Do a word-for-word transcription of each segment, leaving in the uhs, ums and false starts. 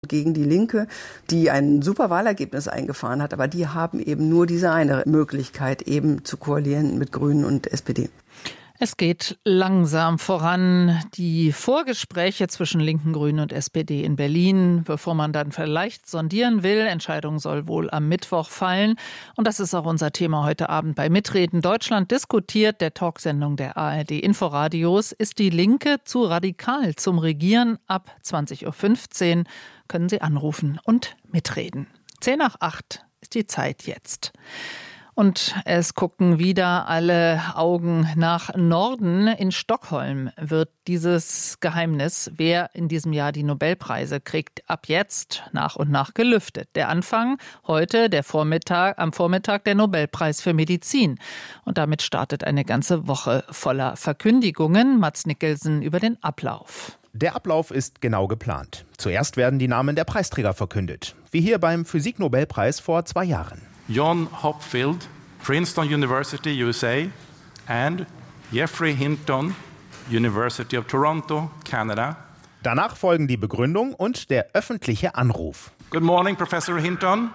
Gegen die Linke, die ein super Wahlergebnis eingefahren hat, aber die haben eben nur diese eine Möglichkeit, eben zu koalieren mit Grünen und S P D. Es geht langsam voran. Die Vorgespräche zwischen Linken, Grünen und S P D in Berlin, bevor man dann vielleicht sondieren will. Entscheidung soll wohl am Mittwoch fallen. Und das ist auch unser Thema heute Abend bei Mitreden. Deutschland diskutiert, der Talksendung der A R D Inforadios. Ist die Linke zu radikal zum Regieren? Ab zwanzig Uhr fünfzehn können Sie anrufen und mitreden. Zehn nach acht ist die Zeit jetzt. Und es gucken wieder alle Augen nach Norden. In Stockholm wird dieses Geheimnis, wer in diesem Jahr die Nobelpreise kriegt, ab jetzt nach und nach gelüftet. Der Anfang heute, der Vormittag, am Vormittag der Nobelpreis für Medizin. Und damit startet eine ganze Woche voller Verkündigungen. Mads Mikkelsen über den Ablauf. Der Ablauf ist genau geplant. Zuerst werden die Namen der Preisträger verkündet. Wie hier beim Physik-Nobelpreis vor zwei Jahren. John Hopfield, Princeton University, U S A, and Geoffrey Hinton, University of Toronto, Canada. Danach folgen die Begründung und der öffentliche Anruf. Good morning, Professor Hinton.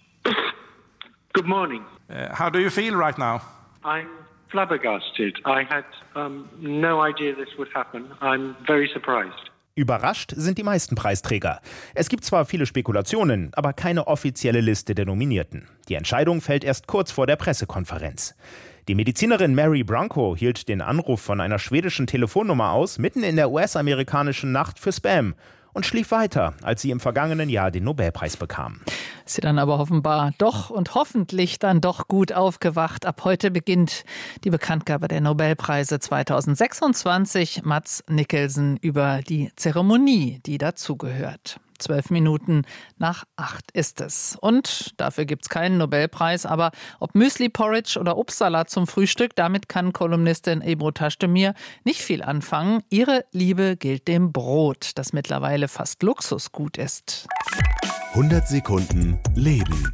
Good morning. Uh, how do you feel right now? I'm flabbergasted. I had um, no idea this would happen. I'm very surprised. Überrascht sind die meisten Preisträger. Es gibt zwar viele Spekulationen, aber keine offizielle Liste der Nominierten. Die Entscheidung fällt erst kurz vor der Pressekonferenz. Die Medizinerin Mary Branco hielt den Anruf von einer schwedischen Telefonnummer aus, mitten in der U S-amerikanischen Nacht für Spam, und schlief weiter, als sie im vergangenen Jahr den Nobelpreis bekam. Ist sie dann aber offenbar doch und hoffentlich dann doch gut aufgewacht. Ab heute beginnt die Bekanntgabe der Nobelpreise zweitausendsechsundzwanzig. Mads Mikkelsen über die Zeremonie, die dazugehört. Zwölf Minuten nach acht ist es. Und dafür gibt's keinen Nobelpreis. Aber ob Müsli, Porridge oder Obstsalat zum Frühstück, damit kann Kolumnistin Ebru Taschdemir nicht viel anfangen. Ihre Liebe gilt dem Brot, das mittlerweile fast Luxusgut ist. hundert Sekunden Leben.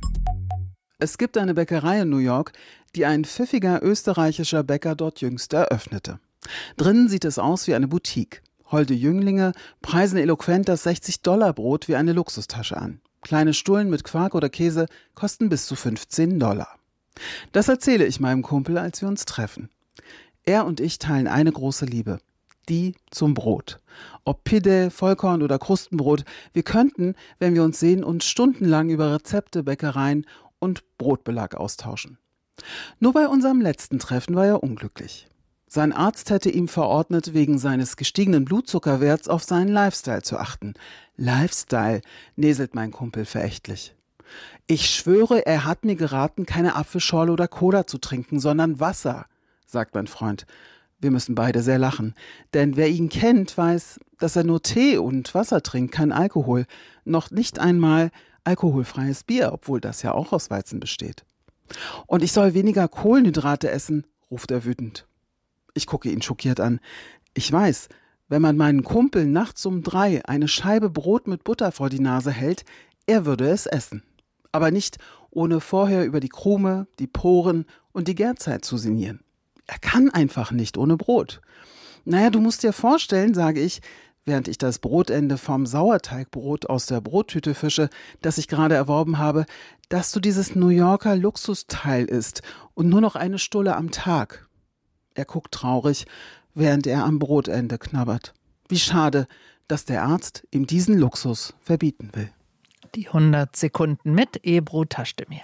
Es gibt eine Bäckerei in New York, die ein pfiffiger österreichischer Bäcker dort jüngst eröffnete. Drinnen sieht es aus wie eine Boutique. Holde Jünglinge preisen eloquent das sechzig-Dollar-Brot wie eine Luxustasche an. Kleine Stullen mit Quark oder Käse kosten bis zu fünfzehn Dollar. Das erzähle ich meinem Kumpel, als wir uns treffen. Er und ich teilen eine große Liebe. Die zum Brot. Ob Pide, Vollkorn oder Krustenbrot, wir könnten, wenn wir uns sehen, uns stundenlang über Rezepte, Bäckereien und Brotbelag austauschen. Nur bei unserem letzten Treffen war er unglücklich. Sein Arzt hätte ihm verordnet, wegen seines gestiegenen Blutzuckerwerts auf seinen Lifestyle zu achten. Lifestyle, näselt mein Kumpel verächtlich. Ich schwöre, er hat mir geraten, keine Apfelschorle oder Cola zu trinken, sondern Wasser, sagt mein Freund. Wir müssen beide sehr lachen, denn wer ihn kennt, weiß, dass er nur Tee und Wasser trinkt, kein Alkohol. Noch nicht einmal alkoholfreies Bier, obwohl das ja auch aus Weizen besteht. Und ich soll weniger Kohlenhydrate essen, ruft er wütend. Ich gucke ihn schockiert an. Ich weiß, wenn man meinen Kumpel nachts um drei eine Scheibe Brot mit Butter vor die Nase hält, er würde es essen. Aber nicht ohne vorher über die Krume, die Poren und die Gärzeit zu sinnieren. Er kann einfach nicht ohne Brot. Naja, du musst dir vorstellen, sage ich, während ich das Brotende vom Sauerteigbrot aus der Brottüte fische, das ich gerade erworben habe, dass du dieses New Yorker Luxusteil isst und nur noch eine Stulle am Tag. Er guckt traurig, während er am Brotende knabbert. Wie schade, dass der Arzt ihm diesen Luxus verbieten will. Die hundert Sekunden mit Ebru Taschdemir.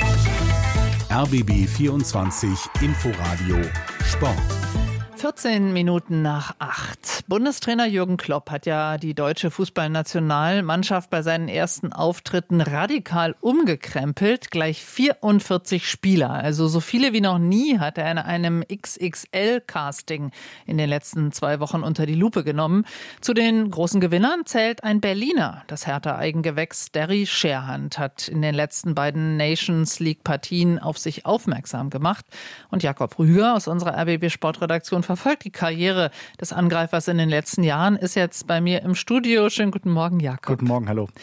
R B B vierundzwanzig Inforadio Sport. vierzehn Minuten nach acht. Bundestrainer Jürgen Klopp hat ja die deutsche Fußballnationalmannschaft bei seinen ersten Auftritten radikal umgekrempelt. Gleich vierundvierzig Spieler, also so viele wie noch nie, hat er in einem X X L-Casting in den letzten zwei Wochen unter die Lupe genommen. Zu den großen Gewinnern zählt ein Berliner. Das Hertha-Eigengewächs Derry Scherhand hat in den letzten beiden Nations League-Partien auf sich aufmerksam gemacht. Und Jakob Rüger aus unserer R B B-Sportredaktion verfolgt die Karriere des Angreifers in den letzten Jahren, ist jetzt bei mir im Studio. Schönen guten Morgen, Jakob. Guten Morgen, hallo.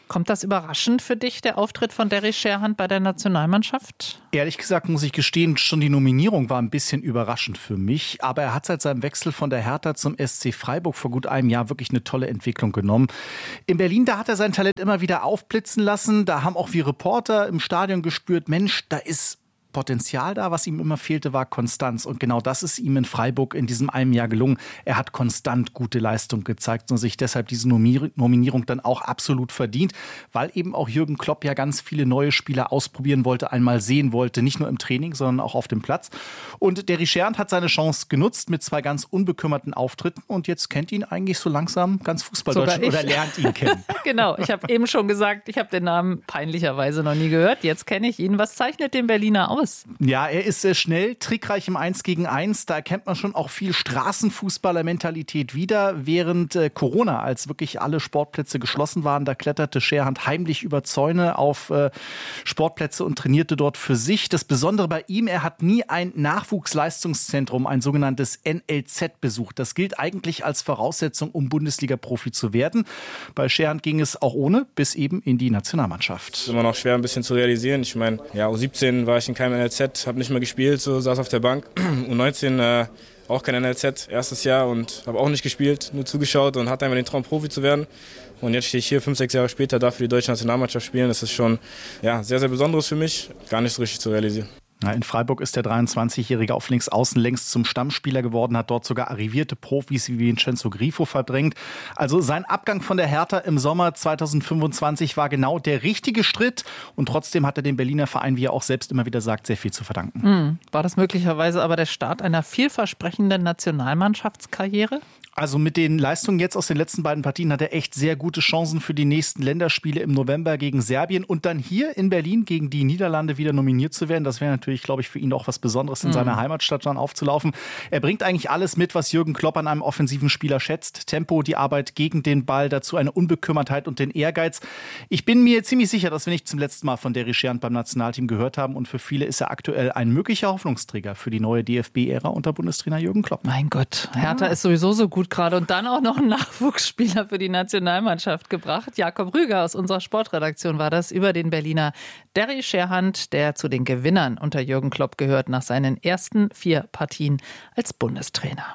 Kommt das überraschend für dich, der Auftritt von Derry Scherhand bei der Nationalmannschaft? Ehrlich gesagt muss ich gestehen, schon die Nominierung war ein bisschen überraschend für mich. Aber er hat seit seinem Wechsel von der Hertha zum S C Freiburg vor gut einem Jahr wirklich eine tolle Entwicklung genommen. In Berlin, da hat er sein Talent immer wieder aufblitzen lassen. Da haben auch wir Reporter im Stadion gespürt, Mensch, da ist Potenzial da. Was ihm immer fehlte, war Konstanz. Und genau das ist ihm in Freiburg in diesem einem Jahr gelungen. Er hat konstant gute Leistung gezeigt und sich deshalb diese Nominierung dann auch absolut verdient, weil eben auch Jürgen Klopp ja ganz viele neue Spieler ausprobieren wollte, einmal sehen wollte, nicht nur im Training, sondern auch auf dem Platz. Und Derry Scherhand hat seine Chance genutzt mit zwei ganz unbekümmerten Auftritten und jetzt kennt ihn eigentlich so langsam ganz Fußballdeutschland oder lernt ihn kennen. Genau, ich habe eben schon gesagt, ich habe den Namen peinlicherweise noch nie gehört. Jetzt kenne ich ihn. Was zeichnet den Berliner aus? Ja, er ist sehr schnell, trickreich im eins gegen eins. Da erkennt man schon auch viel Straßenfußballer-Mentalität wieder. Während äh, Corona, als wirklich alle Sportplätze geschlossen waren, da kletterte Scherhand heimlich über Zäune auf äh, Sportplätze und trainierte dort für sich. Das Besondere bei ihm, er hat nie ein Nachwuchsleistungszentrum, ein sogenanntes N L Z besucht. Das gilt eigentlich als Voraussetzung, um Bundesliga-Profi zu werden. Bei Scherhand ging es auch ohne, bis eben in die Nationalmannschaft. Das ist immer noch schwer ein bisschen zu realisieren. Ich meine, ja, U siebzehn war ich in keinem N L Z, habe nicht mehr gespielt, so saß auf der Bank. U neunzehn äh, auch kein N L Z, erstes Jahr und habe auch nicht gespielt, nur zugeschaut und hatte einfach den Traum, Profi zu werden. Und jetzt stehe ich hier fünf, sechs Jahre später, darf für die deutsche Nationalmannschaft spielen. Das ist schon ja, sehr, sehr Besonderes für mich, gar nicht so richtig zu realisieren. In Freiburg ist der dreiundzwanzigjährige auf Linksaußen längst zum Stammspieler geworden, hat dort sogar arrivierte Profis wie Vincenzo Grifo verdrängt. Also sein Abgang von der Hertha im Sommer zweitausendfünfundzwanzig war genau der richtige Schritt. Und trotzdem hat er dem Berliner Verein, wie er auch selbst immer wieder sagt, sehr viel zu verdanken. Hm. War das möglicherweise aber der Start einer vielversprechenden Nationalmannschaftskarriere? Also mit den Leistungen jetzt aus den letzten beiden Partien hat er echt sehr gute Chancen für die nächsten Länderspiele im November gegen Serbien und dann hier in Berlin gegen die Niederlande wieder nominiert zu werden. Das wäre natürlich, glaube ich, für ihn auch was Besonderes, in mhm. seiner Heimatstadt dann aufzulaufen. Er bringt eigentlich alles mit, was Jürgen Klopp an einem offensiven Spieler schätzt. Tempo, die Arbeit gegen den Ball, dazu eine Unbekümmertheit und den Ehrgeiz. Ich bin mir ziemlich sicher, dass wir nicht zum letzten Mal von Derry Scherhand beim Nationalteam gehört haben und für viele ist er aktuell ein möglicher Hoffnungsträger für die neue D F B-Ära unter Bundestrainer Jürgen Klopp. Mein Gott, Hertha ja. ist sowieso so gut gerade und dann auch noch einen Nachwuchsspieler für die Nationalmannschaft gebracht. Jakob Rüger aus unserer Sportredaktion war das über den Berliner Derry Scherhand, der zu den Gewinnern unter Jürgen Klopp gehört nach seinen ersten vier Partien als Bundestrainer.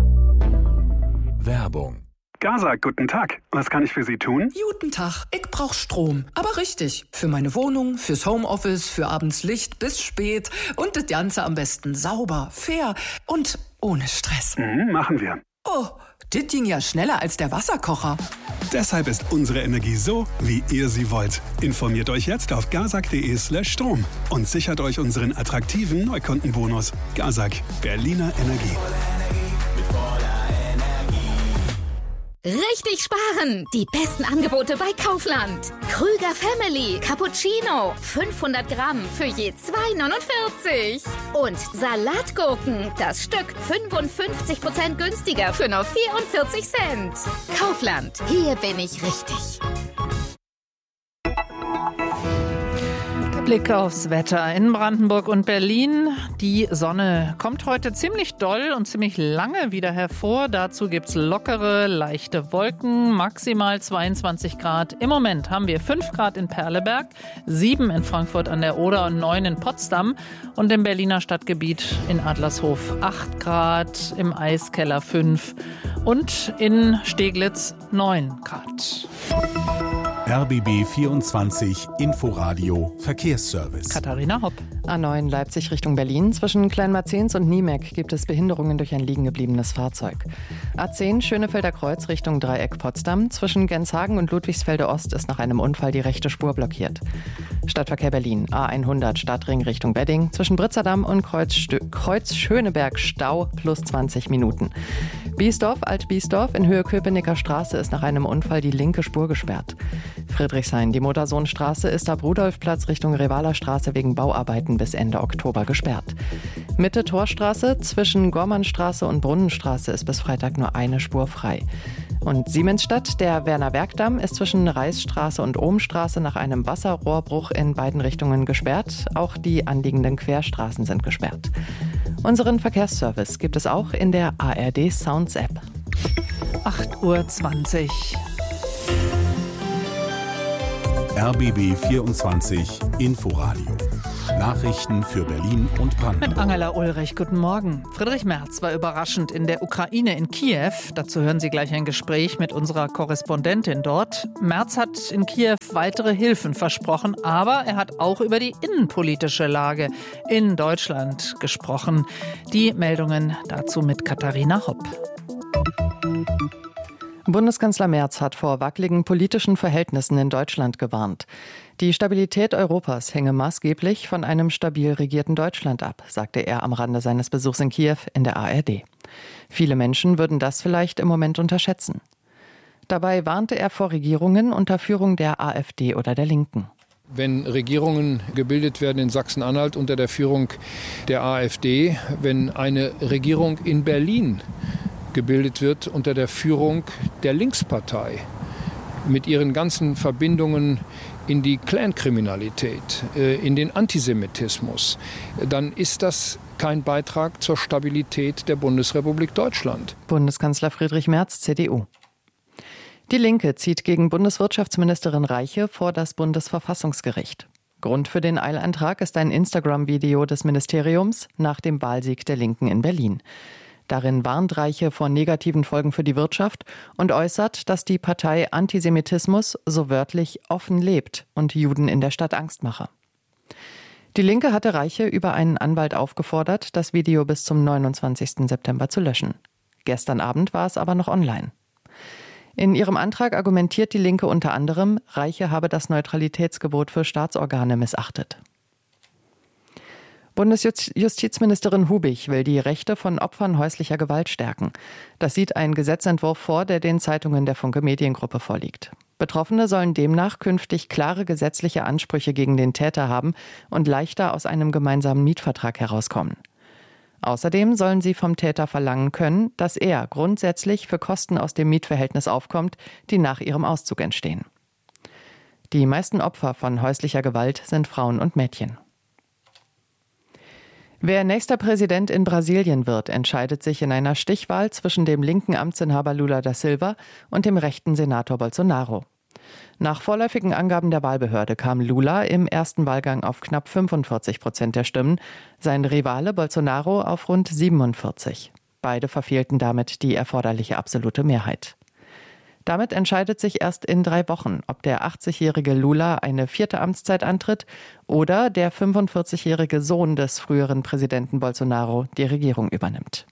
Werbung. Gaza, guten Tag. Was kann ich für Sie tun? Guten Tag. Ich brauch Strom. Aber richtig. Für meine Wohnung, fürs Homeoffice, für abends Licht bis spät. Und das Ganze am besten sauber, fair und ohne Stress. Mhm, machen wir. Oh, das ging ja schneller als der Wasserkocher. Deshalb ist unsere Energie so, wie ihr sie wollt. Informiert euch jetzt auf gazak.de slash Strom und sichert euch unseren attraktiven Neukundenbonus. Gazak, Berliner Energie. Richtig sparen! Die besten Angebote bei Kaufland. Krüger Family Cappuccino. fünfhundert Gramm für je zwei neunundvierzig. Und Salatgurken. Das Stück fünfundfünfzig Prozent günstiger für nur vierundvierzig Cent. Kaufland. Hier bin ich richtig. Blick aufs Wetter in Brandenburg und Berlin. Die Sonne kommt heute ziemlich doll und ziemlich lange wieder hervor. Dazu gibt's lockere, leichte Wolken, maximal zweiundzwanzig Grad. Im Moment haben wir fünf Grad in Perleberg, sieben in Frankfurt an der Oder und neun in Potsdam. Und im Berliner Stadtgebiet in Adlershof acht Grad, im Eiskeller fünf und in Steglitz neun Grad. R B B vierundzwanzig Inforadio Verkehrsservice. Katharina Hopp. A neun Leipzig Richtung Berlin. Zwischen Kleinmarzens und Niemeck gibt es Behinderungen durch ein liegengebliebenes Fahrzeug. A zehn Schönefelder Kreuz Richtung Dreieck Potsdam. Zwischen Genshagen und Ludwigsfelde Ost ist nach einem Unfall die rechte Spur blockiert. Stadtverkehr Berlin. A hundert Stadtring Richtung Wedding. Zwischen Britzerdamm und Kreuz, Stö- Kreuz Schöneberg Stau plus zwanzig Minuten. Biesdorf, Alt-Biesdorf in Höhe Köpenicker Straße ist nach einem Unfall die linke Spur gesperrt. Friedrichshain, die Motorsohnstraße ist ab Rudolfplatz Richtung Revaler Straße wegen Bauarbeiten bis Ende Oktober gesperrt. Mitte Torstraße zwischen Gormannstraße und Brunnenstraße ist bis Freitag nur eine Spur frei. Und Siemensstadt, der Werner-Werk-Damm ist zwischen Reisstraße und Ohmstraße nach einem Wasserrohrbruch in beiden Richtungen gesperrt. Auch die anliegenden Querstraßen sind gesperrt. Unseren Verkehrsservice gibt es auch in der A R D Sounds App. acht Uhr zwanzig. R B B vierundzwanzig Inforadio. Nachrichten für Berlin und Brandenburg. Mit Angela Ulrich, guten Morgen. Friedrich Merz war überraschend in der Ukraine, in Kiew. Dazu hören Sie gleich ein Gespräch mit unserer Korrespondentin dort. Merz hat in Kiew weitere Hilfen versprochen, aber er hat auch über die innenpolitische Lage in Deutschland gesprochen. Die Meldungen dazu mit Katharina Hopp. Bundeskanzler Merz hat vor wackeligen politischen Verhältnissen in Deutschland gewarnt. Die Stabilität Europas hänge maßgeblich von einem stabil regierten Deutschland ab, sagte er am Rande seines Besuchs in Kiew in der A R D. Viele Menschen würden das vielleicht im Moment unterschätzen. Dabei warnte er vor Regierungen unter Führung der AfD oder der Linken. Wenn Regierungen gebildet werden in Sachsen-Anhalt unter der Führung der AfD, wenn eine Regierung in Berlin gebildet wird unter der Führung der Linkspartei mit ihren ganzen Verbindungen in die Clankriminalität, in den Antisemitismus, dann ist das kein Beitrag zur Stabilität der Bundesrepublik Deutschland. Bundeskanzler Friedrich Merz, C D U. Die Linke zieht gegen Bundeswirtschaftsministerin Reiche vor das Bundesverfassungsgericht. Grund für den Eilantrag ist ein Instagram-Video des Ministeriums nach dem Wahlsieg der Linken in Berlin. Darin warnt Reiche vor negativen Folgen für die Wirtschaft und äußert, dass die Partei Antisemitismus so wörtlich offen lebt und Juden in der Stadt Angst mache. Die Linke hatte Reiche über einen Anwalt aufgefordert, das Video bis zum neunundzwanzigsten September zu löschen. Gestern Abend war es aber noch online. In ihrem Antrag argumentiert die Linke unter anderem, Reiche habe das Neutralitätsgebot für Staatsorgane missachtet. Bundesjustizministerin Hubig will die Rechte von Opfern häuslicher Gewalt stärken. Das sieht ein Gesetzentwurf vor, der den Zeitungen der Funke Mediengruppe vorliegt. Betroffene sollen demnach künftig klare gesetzliche Ansprüche gegen den Täter haben und leichter aus einem gemeinsamen Mietvertrag herauskommen. Außerdem sollen sie vom Täter verlangen können, dass er grundsätzlich für Kosten aus dem Mietverhältnis aufkommt, die nach ihrem Auszug entstehen. Die meisten Opfer von häuslicher Gewalt sind Frauen und Mädchen. Wer nächster Präsident in Brasilien wird, entscheidet sich in einer Stichwahl zwischen dem linken Amtsinhaber Lula da Silva und dem rechten Senator Bolsonaro. Nach vorläufigen Angaben der Wahlbehörde kam Lula im ersten Wahlgang auf knapp fünfundvierzig Prozent der Stimmen, sein Rivale Bolsonaro auf rund siebenundvierzig. Beide verfehlten damit die erforderliche absolute Mehrheit. Damit entscheidet sich erst in drei Wochen, ob der achtzigjährige Lula eine vierte Amtszeit antritt oder der fünfundvierzigjährige Sohn des früheren Präsidenten Bolsonaro die Regierung übernimmt.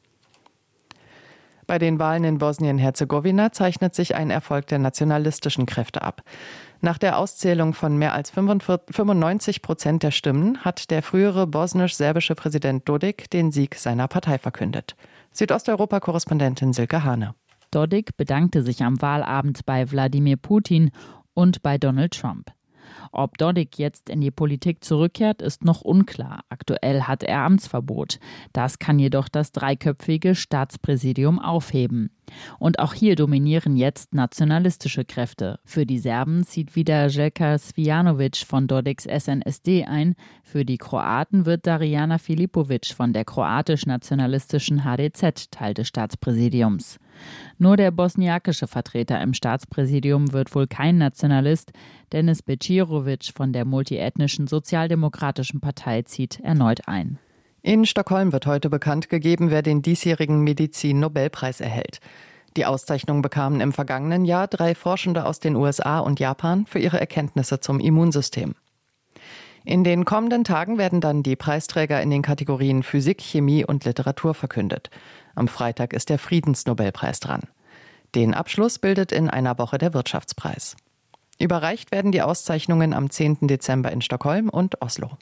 Bei den Wahlen in Bosnien-Herzegowina zeichnet sich ein Erfolg der nationalistischen Kräfte ab. Nach der Auszählung von mehr als fünfundneunzig Prozent der Stimmen hat der frühere bosnisch-serbische Präsident Dodik den Sieg seiner Partei verkündet. Südosteuropa-Korrespondentin Silke Hane. Dodik bedankte sich am Wahlabend bei Wladimir Putin und bei Donald Trump. Ob Dodik jetzt in die Politik zurückkehrt, ist noch unklar. Aktuell hat er Amtsverbot. Das kann jedoch das dreiköpfige Staatspräsidium aufheben. Und auch hier dominieren jetzt nationalistische Kräfte. Für die Serben zieht wieder Željko Cvijanović von Dodiks S N S D ein. Für die Kroaten wird Darijana Filipović von der kroatisch-nationalistischen H D Z Teil des Staatspräsidiums. Nur der bosniakische Vertreter im Staatspräsidium wird wohl kein Nationalist. Denis Bećirović von der multiethnischen Sozialdemokratischen Partei zieht erneut ein. In Stockholm wird heute bekannt gegeben, wer den diesjährigen Medizin-Nobelpreis erhält. Die Auszeichnung bekamen im vergangenen Jahr drei Forschende aus den U S A und Japan für ihre Erkenntnisse zum Immunsystem. In den kommenden Tagen werden dann die Preisträger in den Kategorien Physik, Chemie und Literatur verkündet. Am Freitag ist der Friedensnobelpreis dran. Den Abschluss bildet in einer Woche der Wirtschaftspreis. Überreicht werden die Auszeichnungen am zehnten Dezember in Stockholm und Oslo.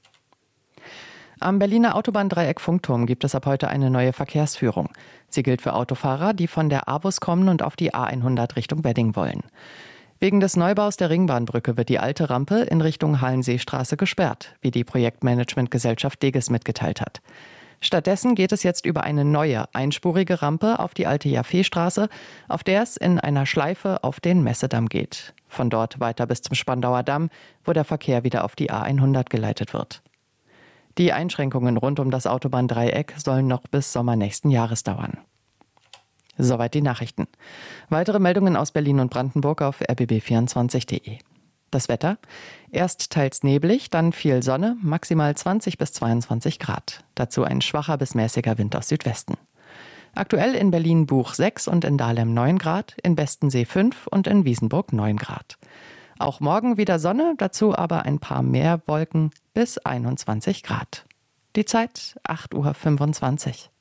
Am Berliner Autobahndreieck Funkturm gibt es ab heute eine neue Verkehrsführung. Sie gilt für Autofahrer, die von der A W U S kommen und auf die A hundert Richtung Wedding wollen. Wegen des Neubaus der Ringbahnbrücke wird die alte Rampe in Richtung Hallenseestraße gesperrt, wie die Projektmanagementgesellschaft Deges mitgeteilt hat. Stattdessen geht es jetzt über eine neue, einspurige Rampe auf die alte Jaffeestraße, auf der es in einer Schleife auf den Messedamm geht. Von dort weiter bis zum Spandauer Damm, wo der Verkehr wieder auf die A hundert geleitet wird. Die Einschränkungen rund um das Autobahndreieck sollen noch bis Sommer nächsten Jahres dauern. Soweit die Nachrichten. Weitere Meldungen aus Berlin und Brandenburg auf r b b vierundzwanzig punkt d e. Das Wetter? Erst teils neblig, dann viel Sonne, maximal zwanzig bis zweiundzwanzig Grad. Dazu ein schwacher bis mäßiger Wind aus Südwesten. Aktuell in Berlin-Buch sechs und in Dahlem neun Grad, in Bestensee fünf und in Wiesenburg neun Grad. Auch morgen wieder Sonne, dazu aber ein paar mehr Wolken bis einundzwanzig Grad. Die Zeit acht Uhr fünfundzwanzig.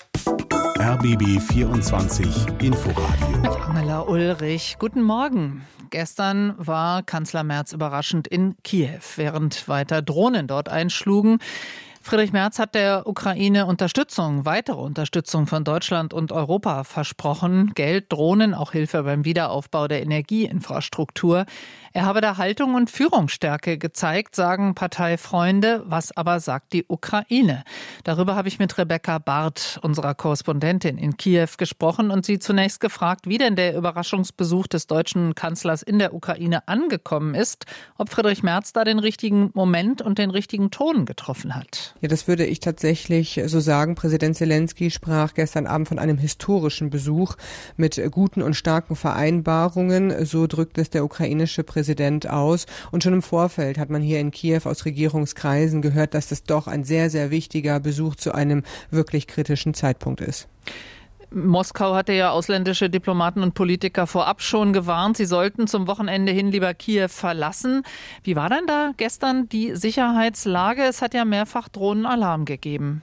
R B B vierundzwanzig Inforadio. Mit Angela Ulrich. Guten Morgen. Gestern war Kanzler Merz überraschend in Kiew, während weiter Drohnen dort einschlugen. Friedrich Merz hat der Ukraine Unterstützung, weitere Unterstützung von Deutschland und Europa versprochen. Geld, Drohnen, auch Hilfe beim Wiederaufbau der Energieinfrastruktur. Er habe da Haltung und Führungsstärke gezeigt, sagen Parteifreunde. Was aber sagt die Ukraine? Darüber habe ich mit Rebecca Barth, unserer Korrespondentin in Kiew, gesprochen und sie zunächst gefragt, wie denn der Überraschungsbesuch des deutschen Kanzlers in der Ukraine angekommen ist, ob Friedrich Merz da den richtigen Moment und den richtigen Ton getroffen hat. Ja, das würde ich tatsächlich so sagen. Präsident Zelensky sprach gestern Abend von einem historischen Besuch mit guten und starken Vereinbarungen. So drückt es der ukrainische Präsident aus. Und schon im Vorfeld hat man hier in Kiew aus Regierungskreisen gehört, dass das doch ein sehr, sehr wichtiger Besuch zu einem wirklich kritischen Zeitpunkt ist. Moskau hatte ja ausländische Diplomaten und Politiker vorab schon gewarnt, sie sollten zum Wochenende hin lieber Kiew verlassen. Wie war denn da gestern die Sicherheitslage? Es hat ja mehrfach Drohnenalarm gegeben.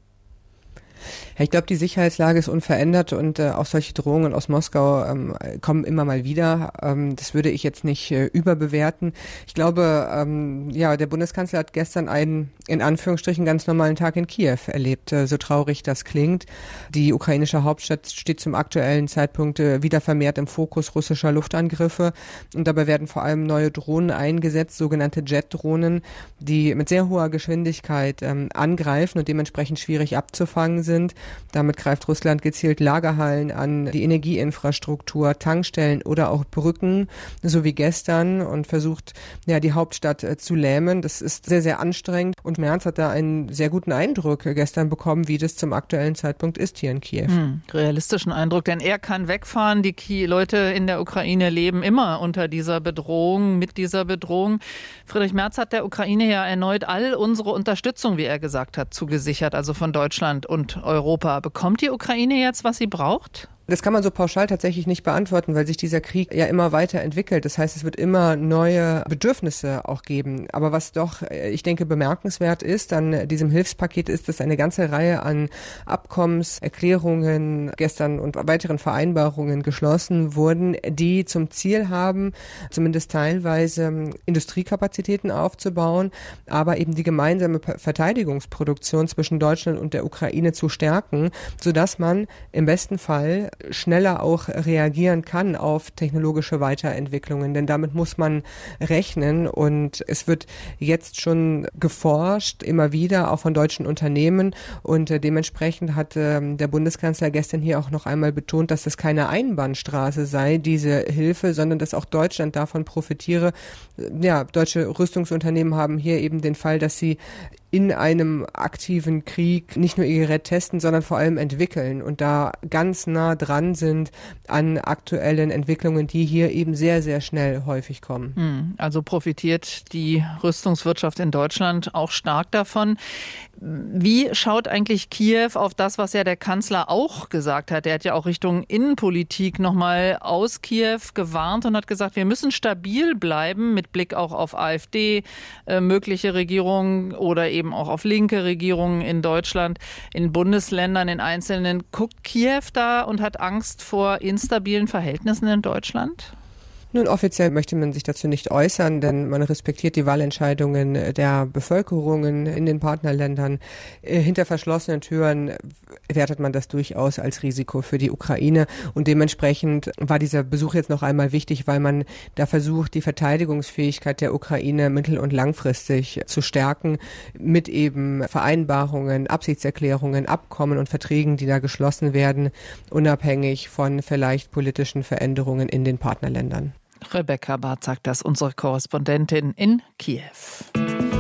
Ja, ich glaube, die Sicherheitslage ist unverändert und äh, auch solche Drohungen aus Moskau ähm, kommen immer mal wieder. Ähm, das würde ich jetzt nicht äh, überbewerten. Ich glaube, ähm, ja, der Bundeskanzler hat gestern einen, in Anführungsstrichen, ganz normalen Tag in Kiew erlebt, äh, so traurig das klingt. Die ukrainische Hauptstadt steht zum aktuellen Zeitpunkt äh, wieder vermehrt im Fokus russischer Luftangriffe und dabei werden vor allem neue Drohnen eingesetzt, sogenannte Jet-Drohnen, die mit sehr hoher Geschwindigkeit ähm, angreifen und dementsprechend schwierig abzufangen sind. Damit greift Russland gezielt Lagerhallen an, die Energieinfrastruktur, Tankstellen oder auch Brücken, so wie gestern, und versucht, ja, die Hauptstadt äh, zu lähmen. Das ist sehr, sehr anstrengend und Merz hat da einen sehr guten Eindruck gestern bekommen, wie das zum aktuellen Zeitpunkt ist hier in Kiew. Hm, realistischen Eindruck, denn er kann wegfahren. Die Ki- Leute in der Ukraine leben immer unter dieser Bedrohung, mit dieser Bedrohung. Friedrich Merz hat der Ukraine ja erneut all unsere Unterstützung, wie er gesagt hat, zugesichert, also von Deutschland und Europa. Bekommt die Ukraine jetzt, was sie braucht? Das kann man so pauschal tatsächlich nicht beantworten, weil sich dieser Krieg ja immer weiter entwickelt. Das heißt, es wird immer neue Bedürfnisse auch geben. Aber was doch, ich denke, bemerkenswert ist an diesem Hilfspaket ist, dass eine ganze Reihe an Abkommenserklärungen gestern und weiteren Vereinbarungen geschlossen wurden, die zum Ziel haben, zumindest teilweise Industriekapazitäten aufzubauen, aber eben die gemeinsame Verteidigungsproduktion zwischen Deutschland und der Ukraine zu stärken, sodass man im besten Fall schneller auch reagieren kann auf technologische Weiterentwicklungen, denn damit muss man rechnen und es wird jetzt schon geforscht, immer wieder, auch von deutschen Unternehmen und äh, dementsprechend hat äh, der Bundeskanzler gestern hier auch noch einmal betont, dass das keine Einbahnstraße sei, diese Hilfe, sondern dass auch Deutschland davon profitiere. Ja, deutsche Rüstungsunternehmen haben hier eben den Fall, dass sie in einem aktiven Krieg nicht nur ihr Gerät testen, sondern vor allem entwickeln und da ganz nah dran sind an aktuellen Entwicklungen, die hier eben sehr, sehr schnell häufig kommen. Also profitiert die Rüstungswirtschaft in Deutschland auch stark davon. Wie schaut eigentlich Kiew auf das, was ja der Kanzler auch gesagt hat? Er hat ja auch Richtung Innenpolitik nochmal aus Kiew gewarnt und hat gesagt, wir müssen stabil bleiben mit Blick auch auf AfD, äh, mögliche Regierungen oder eben auch auf linke Regierungen in Deutschland, in Bundesländern, in Einzelnen. Guckt Kiew da und hat Angst vor instabilen Verhältnissen in Deutschland? Nun, offiziell möchte man sich dazu nicht äußern, denn man respektiert die Wahlentscheidungen der Bevölkerungen in den Partnerländern. Hinter verschlossenen Türen wertet man das durchaus als Risiko für die Ukraine und dementsprechend war dieser Besuch jetzt noch einmal wichtig, weil man da versucht, die Verteidigungsfähigkeit der Ukraine mittel- und langfristig zu stärken mit eben Vereinbarungen, Absichtserklärungen, Abkommen und Verträgen, die da geschlossen werden, unabhängig von vielleicht politischen Veränderungen in den Partnerländern. Rebecca Barth sagt das, unsere Korrespondentin in Kiew.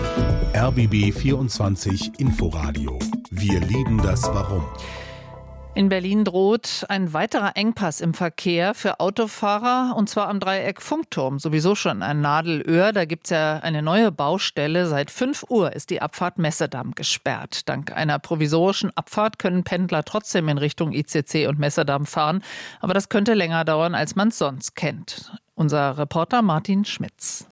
R B B vierundzwanzig Inforadio. Wir lieben das Warum. In Berlin droht ein weiterer Engpass im Verkehr für Autofahrer, und zwar am Dreieck Funkturm. Sowieso schon ein Nadelöhr, da gibt's ja eine neue Baustelle. Seit fünf Uhr ist die Abfahrt Messedamm gesperrt. Dank einer provisorischen Abfahrt können Pendler trotzdem in Richtung I C C und Messedamm fahren. Aber das könnte länger dauern, als man es sonst kennt. Unser Reporter Martin Schmitz.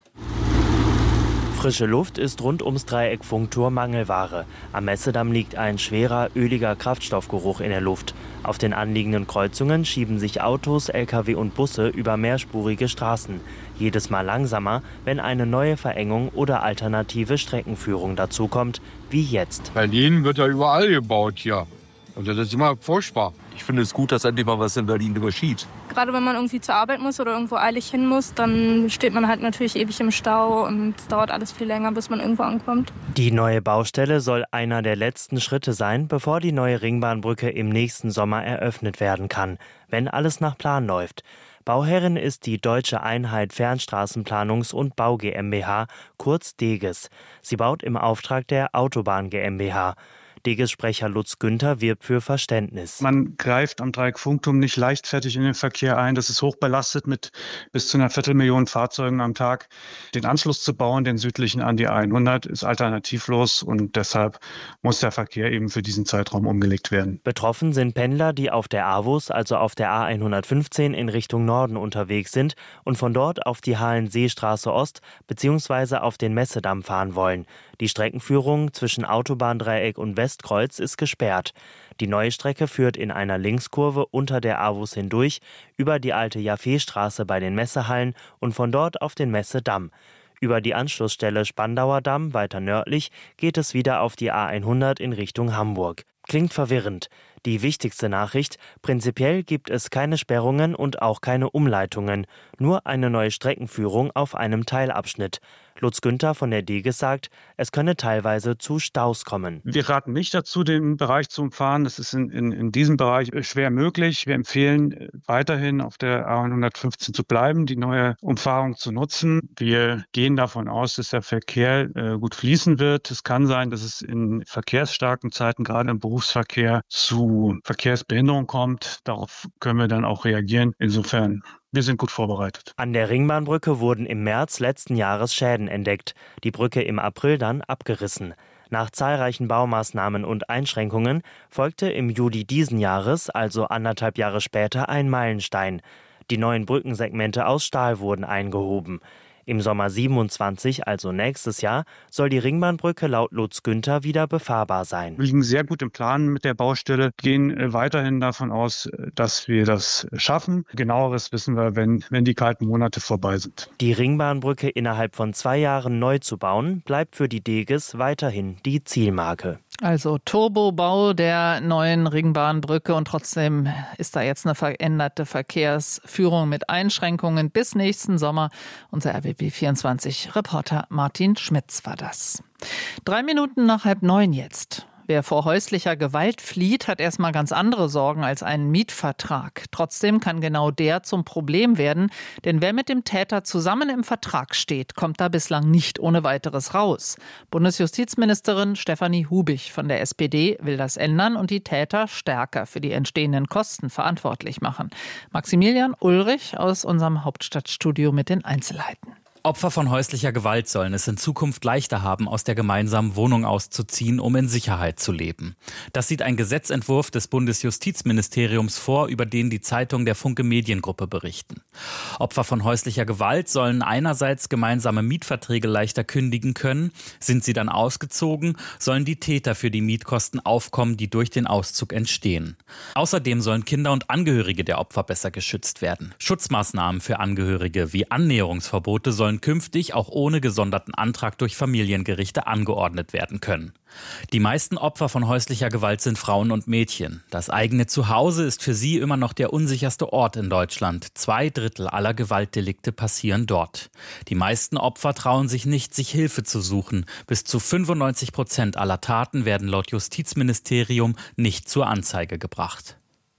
Frische Luft ist rund ums Dreieck Funkturm Mangelware. Am Messedamm liegt ein schwerer, öliger Kraftstoffgeruch in der Luft. Auf den anliegenden Kreuzungen schieben sich Autos, L K W und Busse über mehrspurige Straßen. Jedes Mal langsamer, wenn eine neue Verengung oder alternative Streckenführung dazukommt, wie jetzt. Berlin wird ja überall gebaut hier. Und das ist immer furchtbar. Ich finde es gut, dass endlich mal was in Berlin überschieht. Gerade wenn man irgendwie zur Arbeit muss oder irgendwo eilig hin muss, dann steht man halt natürlich ewig im Stau und es dauert alles viel länger, bis man irgendwo ankommt. Die neue Baustelle soll einer der letzten Schritte sein, bevor die neue Ringbahnbrücke im nächsten Sommer eröffnet werden kann, wenn alles nach Plan läuft. Bauherrin ist die Deutsche Einheit Fernstraßenplanungs- und Bau GmbH, kurz DEGES. Sie baut im Auftrag der Autobahn GmbH. DEGES-Sprecher Lutz Günther wirbt für Verständnis. Man greift am Dreieck Funkturm nicht leichtfertig in den Verkehr ein. Das ist hochbelastet mit bis zu einer Viertelmillion Fahrzeugen am Tag. Den Anschluss zu bauen, den südlichen an die A hundert, ist alternativlos und deshalb muss der Verkehr eben für diesen Zeitraum umgelegt werden. Betroffen sind Pendler, die auf der A W U S, also auf der A hundertfünfzehn in Richtung Norden unterwegs sind und von dort auf die Hallenseestraße Ost bzw. auf den Messedamm fahren wollen. Die Streckenführung zwischen Autobahndreieck und Westkreuz ist gesperrt. Die neue Strecke führt in einer Linkskurve unter der A W U S hindurch, über die alte Jaffeestraße bei den Messehallen und von dort auf den Messedamm. Über die Anschlussstelle Spandauer Damm weiter nördlich geht es wieder auf die A hundert in Richtung Hamburg. Klingt verwirrend. Die wichtigste Nachricht: Prinzipiell gibt es keine Sperrungen und auch keine Umleitungen, nur eine neue Streckenführung auf einem Teilabschnitt. Lutz Günther von der DEGES sagt, es könne teilweise zu Staus kommen. Wir raten nicht dazu, den Bereich zu umfahren. Das ist in, in, in diesem Bereich schwer möglich. Wir empfehlen weiterhin auf der A hundertfünfzehn zu bleiben, die neue Umfahrung zu nutzen. Wir gehen davon aus, dass der Verkehr äh, gut fließen wird. Es kann sein, dass es in verkehrsstarken Zeiten, gerade im Berufsverkehr, zu Verkehrsbehinderung kommt. Darauf können wir dann auch reagieren. Insofern, wir sind gut vorbereitet. An der Ringbahnbrücke wurden im März letzten Jahres Schäden entdeckt. Die Brücke im April dann abgerissen. Nach zahlreichen Baumaßnahmen und Einschränkungen folgte im Juli diesen Jahres, also anderthalb Jahre später, ein Meilenstein. Die neuen Brückensegmente aus Stahl wurden eingehoben. Im Sommer siebenundzwanzig, also nächstes Jahr, soll die Ringbahnbrücke laut Lutz Günther wieder befahrbar sein. Wir liegen sehr gut im Plan mit der Baustelle, gehen weiterhin davon aus, dass wir das schaffen. Genaueres wissen wir, wenn, wenn die kalten Monate vorbei sind. Die Ringbahnbrücke innerhalb von zwei Jahren neu zu bauen, bleibt für die DEGES weiterhin die Zielmarke. Also Turbobau der neuen Ringbahnbrücke und trotzdem ist da jetzt eine veränderte Verkehrsführung mit Einschränkungen bis nächsten Sommer. Unser R B B vierundzwanzig-Reporter Martin Schmitz war das. Drei Minuten nach halb neun jetzt. Wer vor häuslicher Gewalt flieht, hat erstmal ganz andere Sorgen als einen Mietvertrag. Trotzdem kann genau der zum Problem werden, denn wer mit dem Täter zusammen im Vertrag steht, kommt da bislang nicht ohne weiteres raus. Bundesjustizministerin Stefanie Hubich von der S P D will das ändern und die Täter stärker für die entstehenden Kosten verantwortlich machen. Maximilian Ulrich aus unserem Hauptstadtstudio mit den Einzelheiten. Opfer von häuslicher Gewalt sollen es in Zukunft leichter haben, aus der gemeinsamen Wohnung auszuziehen, um in Sicherheit zu leben. Das sieht ein Gesetzentwurf des Bundesjustizministeriums vor, über den die Zeitung der Funke Mediengruppe berichten. Opfer von häuslicher Gewalt sollen einerseits gemeinsame Mietverträge leichter kündigen können. Sind sie dann ausgezogen, sollen die Täter für die Mietkosten aufkommen, die durch den Auszug entstehen. Außerdem sollen Kinder und Angehörige der Opfer besser geschützt werden. Schutzmaßnahmen für Angehörige wie Annäherungsverbote sollen künftig auch ohne gesonderten Antrag durch Familiengerichte angeordnet werden können. Die meisten Opfer von häuslicher Gewalt sind Frauen und Mädchen. Das eigene Zuhause ist für sie immer noch der unsicherste Ort in Deutschland. Zwei Drittel aller Gewaltdelikte passieren dort. Die meisten Opfer trauen sich nicht, sich Hilfe zu suchen. Bis zu fünfundneunzig Prozent aller Taten werden laut Justizministerium nicht zur Anzeige gebracht.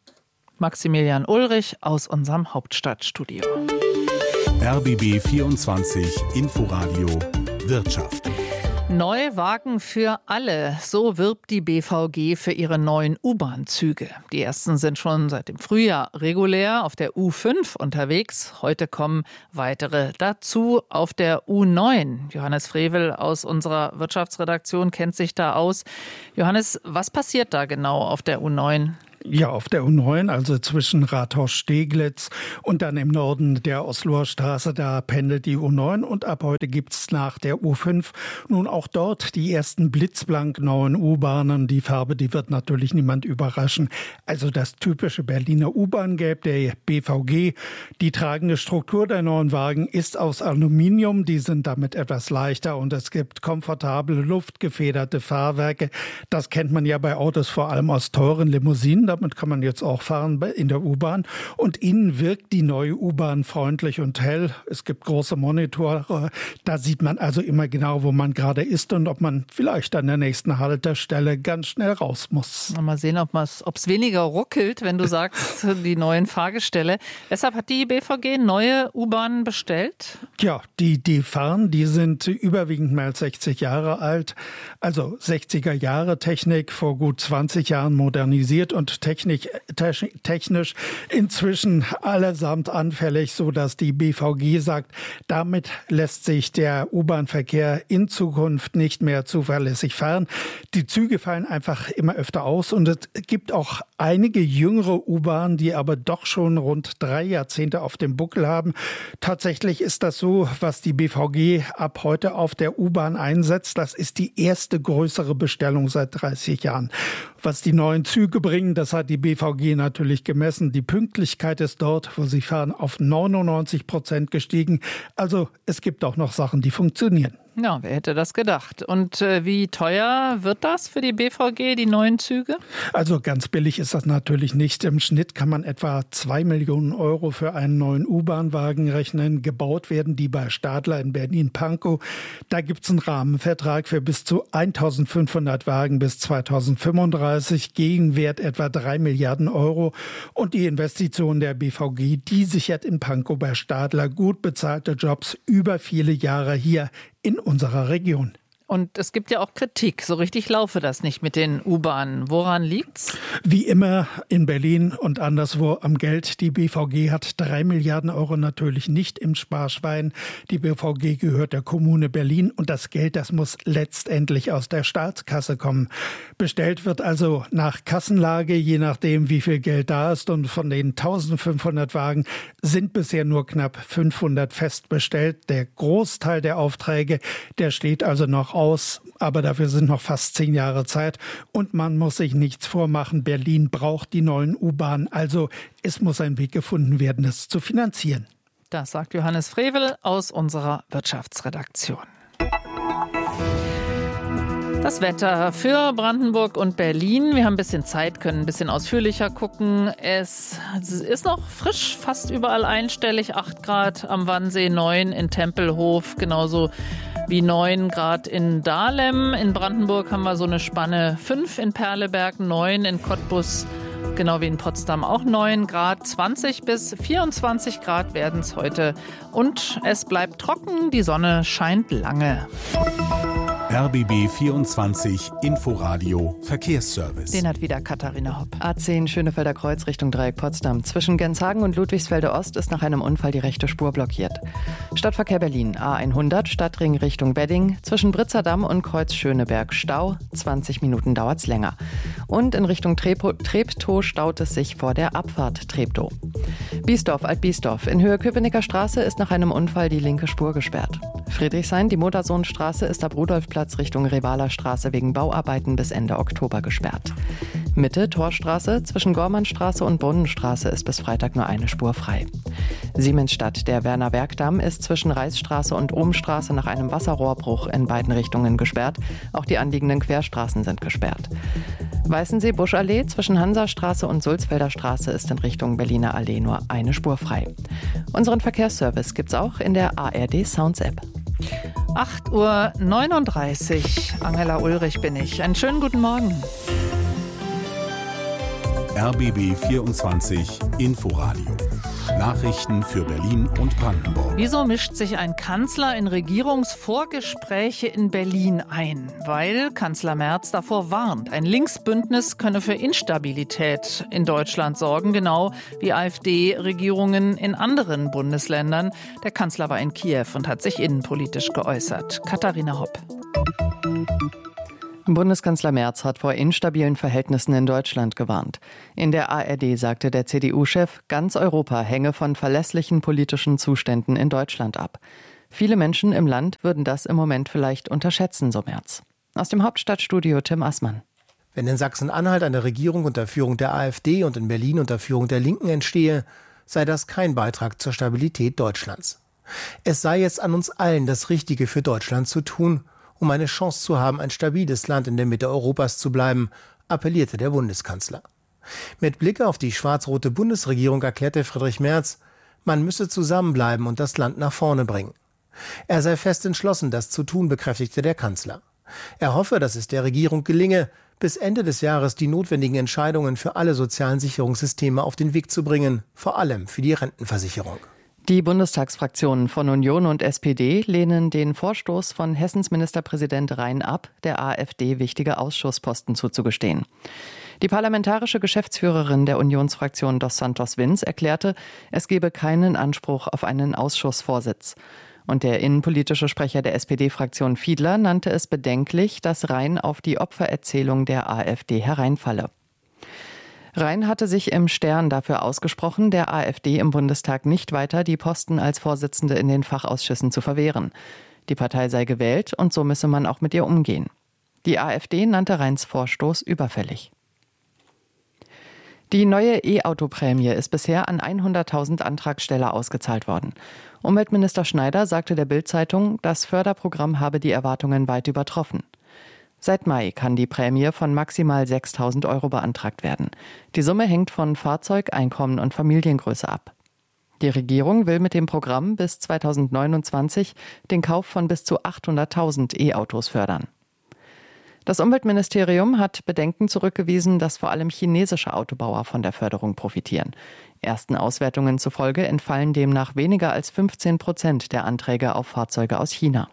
Maximilian Ulrich aus unserem Hauptstadtstudio. R B B vierundzwanzig Inforadio Wirtschaft. Neuwagen für alle, so wirbt die B V G für ihre neuen U-Bahn-Züge. Die ersten sind schon seit dem Frühjahr regulär auf der U fünf unterwegs. Heute kommen weitere dazu auf der U neun. Johannes Frevel aus unserer Wirtschaftsredaktion kennt sich da aus. Johannes, was passiert da genau auf der U neun? Ja, auf der U neun, also zwischen Rathaus-Steglitz und dann im Norden der Osloer Straße, da pendelt die U neun und ab heute gibt's nach der U fünf nun auch dort die ersten blitzblank neuen U-Bahnen. Die Farbe, die wird natürlich niemand überraschen. Also das typische Berliner U-Bahn-Gelb der B V G. Die tragende Struktur der neuen Wagen ist aus Aluminium. Die sind damit etwas leichter und es gibt komfortable, luftgefederte Fahrwerke. Das kennt man ja bei Autos vor allem aus teuren Limousinen. Damit kann man jetzt auch fahren in der U-Bahn. Und innen wirkt die neue U-Bahn freundlich und hell. Es gibt große Monitore. Da sieht man also immer genau, wo man gerade ist und ob man vielleicht an der nächsten Haltestelle ganz schnell raus muss. Mal sehen, ob es weniger ruckelt, wenn du sagst, die neuen Fahrgestelle. Deshalb hat die B V G neue U-Bahnen bestellt? Ja, die, die fahren, die sind überwiegend mehr als sechzig Jahre alt. Also sechziger Jahre Technik, vor gut zwanzig Jahren modernisiert und Technik, technisch inzwischen allesamt anfällig, sodass die B V G sagt, damit lässt sich der U-Bahn-Verkehr in Zukunft nicht mehr zuverlässig fahren. Die Züge fallen einfach immer öfter aus und es gibt auch einige jüngere U-Bahnen, die aber doch schon rund drei Jahrzehnte auf dem Buckel haben. Tatsächlich ist das so, was die B V G ab heute auf der U-Bahn einsetzt. Das ist die erste größere Bestellung seit dreißig Jahren. Was die neuen Züge bringen, das hat die B V G natürlich gemessen. Die Pünktlichkeit ist dort, wo sie fahren, auf neunundneunzig Prozent gestiegen. Also es gibt auch noch Sachen, die funktionieren. Ja, wer hätte das gedacht? Und äh, wie teuer wird das für die B V G, die neuen Züge? Also ganz billig ist das natürlich nicht. Im Schnitt kann man etwa zwei Millionen Euro für einen neuen U-Bahn-Wagen rechnen. Gebaut werden die bei Stadler in Berlin-Pankow. Da gibt es einen Rahmenvertrag für bis zu eintausendfünfhundert Wagen bis zweitausendfünfunddreißig. Gegenwert etwa drei Milliarden Euro. Und die Investition der B V G, die sichert in Pankow bei Stadler gut bezahlte Jobs über viele Jahre hier in unserer Region. Und es gibt ja auch Kritik. So richtig laufe das nicht mit den U-Bahnen. Woran liegt's? Wie immer in Berlin und anderswo am Geld. Die B V G hat drei Milliarden Euro natürlich nicht im Sparschwein. Die B V G gehört der Kommune Berlin und das Geld, das muss letztendlich aus der Staatskasse kommen. Bestellt wird also nach Kassenlage, je nachdem, wie viel Geld da ist. Und von den eintausendfünfhundert Wagen sind bisher nur knapp fünfhundert fest bestellt. Der Großteil der Aufträge, der steht also noch aus, aber dafür sind noch fast zehn Jahre Zeit und man muss sich nichts vormachen. Berlin braucht die neuen U-Bahnen, also es muss ein Weg gefunden werden, das zu finanzieren. Das sagt Johannes Frevel aus unserer Wirtschaftsredaktion. Das Wetter für Brandenburg und Berlin. Wir haben ein bisschen Zeit, können ein bisschen ausführlicher gucken. Es ist noch frisch, fast überall einstellig. acht Grad am Wannsee, neun in Tempelhof, genauso wie neun Grad in Dahlem. In Brandenburg haben wir so eine Spanne fünf in Perleberg, neun in Cottbus, genau wie in Potsdam auch neun Grad. zwanzig bis vierundzwanzig Grad werden es heute. Und es bleibt trocken, die Sonne scheint lange. R B B vierundzwanzig Inforadio Verkehrsservice. Den hat wieder Katharina Hopp. A zehn Schönefelder Kreuz Richtung Dreieck Potsdam. Zwischen Genshagen und Ludwigsfelde Ost ist nach einem Unfall die rechte Spur blockiert. Stadtverkehr Berlin A hundert Stadtring Richtung Wedding. Zwischen Britzerdamm und Kreuz Schöneberg Stau. zwanzig Minuten dauert's länger. Und in Richtung Treptow, Treptow staut es sich vor der Abfahrt Treptow. Biesdorf, Alt-Biesdorf. In Höhe Köpenicker Straße ist nach einem Unfall die linke Spur gesperrt. Friedrichshain, die Modersohnstraße ist ab Rudolfplatz Richtung Revaler Straße wegen Bauarbeiten bis Ende Oktober gesperrt. Mitte, Torstraße, zwischen Gormannstraße und Brunnenstraße ist bis Freitag nur eine Spur frei. Siemensstadt, der Werner Werkdamm ist zwischen Reichsstraße und Ohmstraße nach einem Wasserrohrbruch in beiden Richtungen gesperrt. Auch die anliegenden Querstraßen sind gesperrt. Weißensee-Buschallee zwischen Hansastraße und Sulzfelder Straße ist in Richtung Berliner Allee nur eine Spur frei. Unseren Verkehrsservice gibt's auch in der A R D Sounds App. acht Uhr neununddreißig. Angela Ulrich bin ich. Einen schönen guten Morgen. R B B vierundzwanzig Inforadio. Nachrichten für Berlin und Brandenburg. Wieso mischt sich ein Kanzler in Regierungsvorgespräche in Berlin ein? Weil Kanzler Merz davor warnt, ein Linksbündnis könne für Instabilität in Deutschland sorgen, genau wie AfD-Regierungen in anderen Bundesländern. Der Kanzler war in Kiew und hat sich innenpolitisch geäußert. Katharina Hopp. Bundeskanzler Merz hat vor instabilen Verhältnissen in Deutschland gewarnt. In der A R D sagte der C D U-Chef, ganz Europa hänge von verlässlichen politischen Zuständen in Deutschland ab. Viele Menschen im Land würden das im Moment vielleicht unterschätzen, so Merz. Aus dem Hauptstadtstudio Tim Assmann. Wenn in Sachsen-Anhalt eine Regierung unter Führung der AfD und in Berlin unter Führung der Linken entstehe, sei das kein Beitrag zur Stabilität Deutschlands. Es sei jetzt an uns allen, das Richtige für Deutschland zu tun, um eine Chance zu haben, ein stabiles Land in der Mitte Europas zu bleiben, appellierte der Bundeskanzler. Mit Blick auf die schwarz-rote Bundesregierung erklärte Friedrich Merz, man müsse zusammenbleiben und das Land nach vorne bringen. Er sei fest entschlossen, das zu tun, bekräftigte der Kanzler. Er hoffe, dass es der Regierung gelinge, bis Ende des Jahres die notwendigen Entscheidungen für alle sozialen Sicherungssysteme auf den Weg zu bringen, vor allem für die Rentenversicherung. Die Bundestagsfraktionen von Union und S P D lehnen den Vorstoß von Hessens Ministerpräsident Rhein ab, der AfD wichtige Ausschussposten zuzugestehen. Die parlamentarische Geschäftsführerin der Unionsfraktion Dos Santos Vins erklärte, es gebe keinen Anspruch auf einen Ausschussvorsitz. Und der innenpolitische Sprecher der S P D-Fraktion Fiedler nannte es bedenklich, dass Rhein auf die Opfererzählung der AfD hereinfalle. Rhein hatte sich im Stern dafür ausgesprochen, der AfD im Bundestag nicht weiter die Posten als Vorsitzende in den Fachausschüssen zu verwehren. Die Partei sei gewählt und so müsse man auch mit ihr umgehen. Die AfD nannte Rheins Vorstoß überfällig. Die neue E-Auto-Prämie ist bisher an hunderttausend Antragsteller ausgezahlt worden. Umweltminister Schneider sagte der Bild-Zeitung, das Förderprogramm habe die Erwartungen weit übertroffen. Seit Mai kann die Prämie von maximal sechstausend Euro beantragt werden. Die Summe hängt von Fahrzeug, Einkommen und Familiengröße ab. Die Regierung will mit dem Programm bis zweitausendneunundzwanzig den Kauf von bis zu achthunderttausend E-Autos fördern. Das Umweltministerium hat Bedenken zurückgewiesen, dass vor allem chinesische Autobauer von der Förderung profitieren. Ersten Auswertungen zufolge entfallen demnach weniger als fünfzehn Prozent der Anträge auf Fahrzeuge aus China.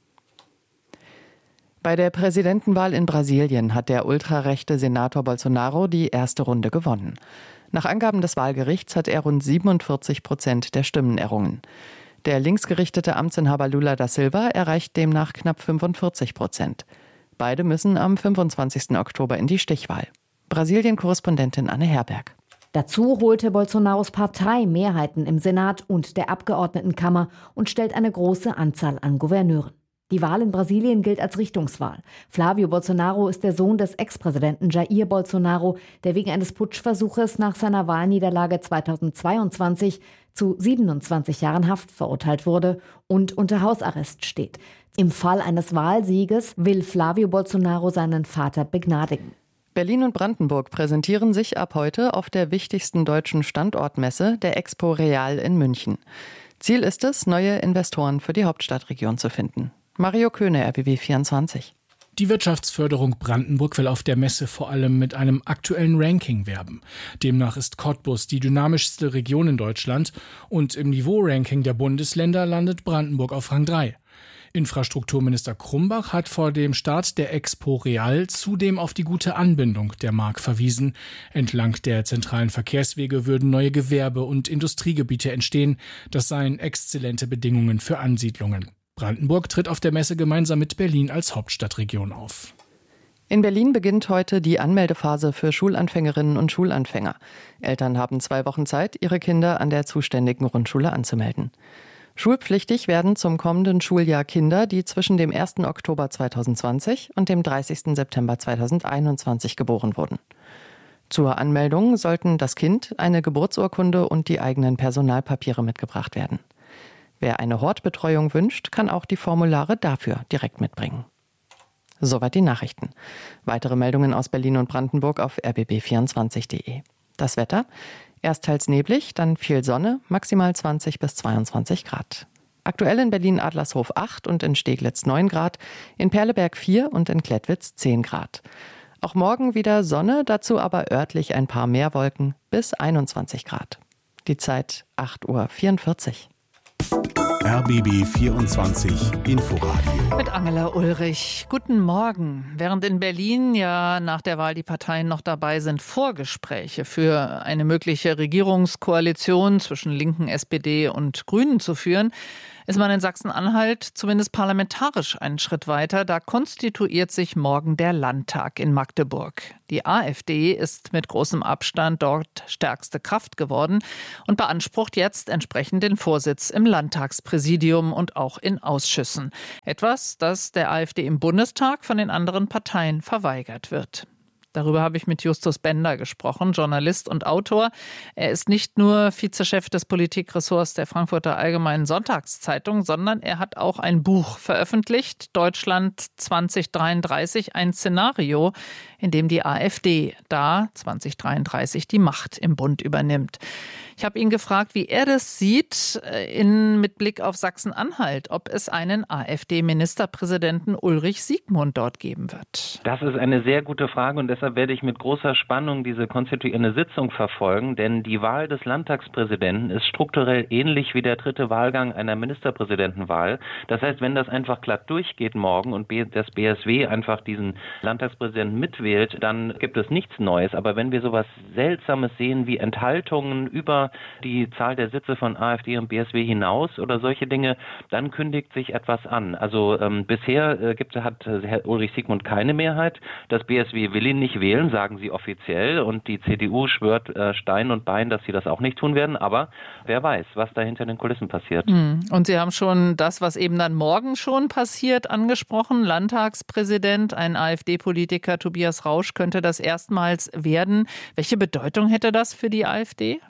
Bei der Präsidentenwahl in Brasilien hat der ultrarechte Senator Bolsonaro die erste Runde gewonnen. Nach Angaben des Wahlgerichts hat er rund siebenundvierzig Prozent der Stimmen errungen. Der linksgerichtete Amtsinhaber Lula da Silva erreicht demnach knapp fünfundvierzig Prozent. Beide müssen am fünfundzwanzigsten Oktober in die Stichwahl. Brasilien-Korrespondentin Anne Herberg. Dazu holte Bolsonaros Partei Mehrheiten im Senat und der Abgeordnetenkammer und stellt eine große Anzahl an Gouverneuren. Die Wahl in Brasilien gilt als Richtungswahl. Flavio Bolsonaro ist der Sohn des Ex-Präsidenten Jair Bolsonaro, der wegen eines Putschversuches nach seiner Wahlniederlage zweitausendzweiundzwanzig zu siebenundzwanzig Jahren Haft verurteilt wurde und unter Hausarrest steht. Im Fall eines Wahlsieges will Flavio Bolsonaro seinen Vater begnadigen. Berlin und Brandenburg präsentieren sich ab heute auf der wichtigsten deutschen Standortmesse, der Expo Real in München. Ziel ist es, neue Investoren für die Hauptstadtregion zu finden. Mario Köhne, R B B vierundzwanzig. Die Wirtschaftsförderung Brandenburg will auf der Messe vor allem mit einem aktuellen Ranking werben. Demnach ist Cottbus die dynamischste Region in Deutschland und im Niveau-Ranking der Bundesländer landet Brandenburg auf Rang drei. Infrastrukturminister Krumbach hat vor dem Start der Expo Real zudem auf die gute Anbindung der Mark verwiesen. Entlang der zentralen Verkehrswege würden neue Gewerbe- und Industriegebiete entstehen. Das seien exzellente Bedingungen für Ansiedlungen. Brandenburg tritt auf der Messe gemeinsam mit Berlin als Hauptstadtregion auf. In Berlin beginnt heute die Anmeldephase für Schulanfängerinnen und Schulanfänger. Eltern haben zwei Wochen Zeit, ihre Kinder an der zuständigen Grundschule anzumelden. Schulpflichtig werden zum kommenden Schuljahr Kinder, die zwischen dem ersten Oktober zweitausendzwanzig und dem dreißigsten September zweitausendeinundzwanzig geboren wurden. Zur Anmeldung sollten das Kind, eine Geburtsurkunde und die eigenen Personalpapiere mitgebracht werden. Wer eine Hortbetreuung wünscht, kann auch die Formulare dafür direkt mitbringen. Soweit die Nachrichten. Weitere Meldungen aus Berlin und Brandenburg auf r b b vierundzwanzig punkt de. Das Wetter: erst teils neblig, dann viel Sonne, maximal zwanzig bis zweiundzwanzig Grad. Aktuell in Berlin-Adlershof acht und in Steglitz neun Grad, in Perleberg vier und in Klettwitz zehn Grad. Auch morgen wieder Sonne, dazu aber örtlich ein paar mehr Wolken bis einundzwanzig Grad. Die Zeit acht Uhr vierundvierzig. R B B vierundzwanzig Inforadio. Mit Angela Ulrich. Guten Morgen. Während in Berlin ja nach der Wahl die Parteien noch dabei sind, Vorgespräche für eine mögliche Regierungskoalition zwischen Linken, S P D und Grünen zu führen, ist man in Sachsen-Anhalt zumindest parlamentarisch einen Schritt weiter. Da konstituiert sich morgen der Landtag in Magdeburg. Die AfD ist mit großem Abstand dort stärkste Kraft geworden und beansprucht jetzt entsprechend den Vorsitz im Landtagspräsidium und auch in Ausschüssen. Etwas, das der AfD im Bundestag von den anderen Parteien verweigert wird. Darüber habe ich mit Justus Bender gesprochen, Journalist und Autor. Er ist nicht nur Vizechef des Politikressorts der Frankfurter Allgemeinen Sonntagszeitung, sondern er hat auch ein Buch veröffentlicht, Deutschland zwanzig dreiunddreißig, ein Szenario, in dem die AfD da zwanzig dreiunddreißig die Macht im Bund übernimmt. Ich habe ihn gefragt, wie er das sieht in, mit Blick auf Sachsen-Anhalt, ob es einen AfD-Ministerpräsidenten Ulrich Siegmund dort geben wird. Das ist eine sehr gute Frage und deshalb werde ich mit großer Spannung diese konstituierende Sitzung verfolgen, denn die Wahl des Landtagspräsidenten ist strukturell ähnlich wie der dritte Wahlgang einer Ministerpräsidentenwahl. Das heißt, wenn das einfach glatt durchgeht morgen und das B S W einfach diesen Landtagspräsidenten mitwählt, dann gibt es nichts Neues. Aber wenn wir sowas Seltsames sehen wie Enthaltungen über die Zahl der Sitze von AfD und B S W hinaus oder solche Dinge, dann kündigt sich etwas an. Also ähm, bisher äh, gibt, hat äh, Herr Ulrich Siegmund keine Mehrheit. Das B S W will ihn nicht wählen, sagen sie offiziell. Und die C D U schwört äh, Stein und Bein, dass sie das auch nicht tun werden. Aber wer weiß, was da hinter den Kulissen passiert. Und Sie haben schon das, was eben dann morgen schon passiert, angesprochen. Landtagspräsident, ein AfD-Politiker, Tobias Rausch, könnte das erstmals werden. Welche Bedeutung hätte das für die AfD?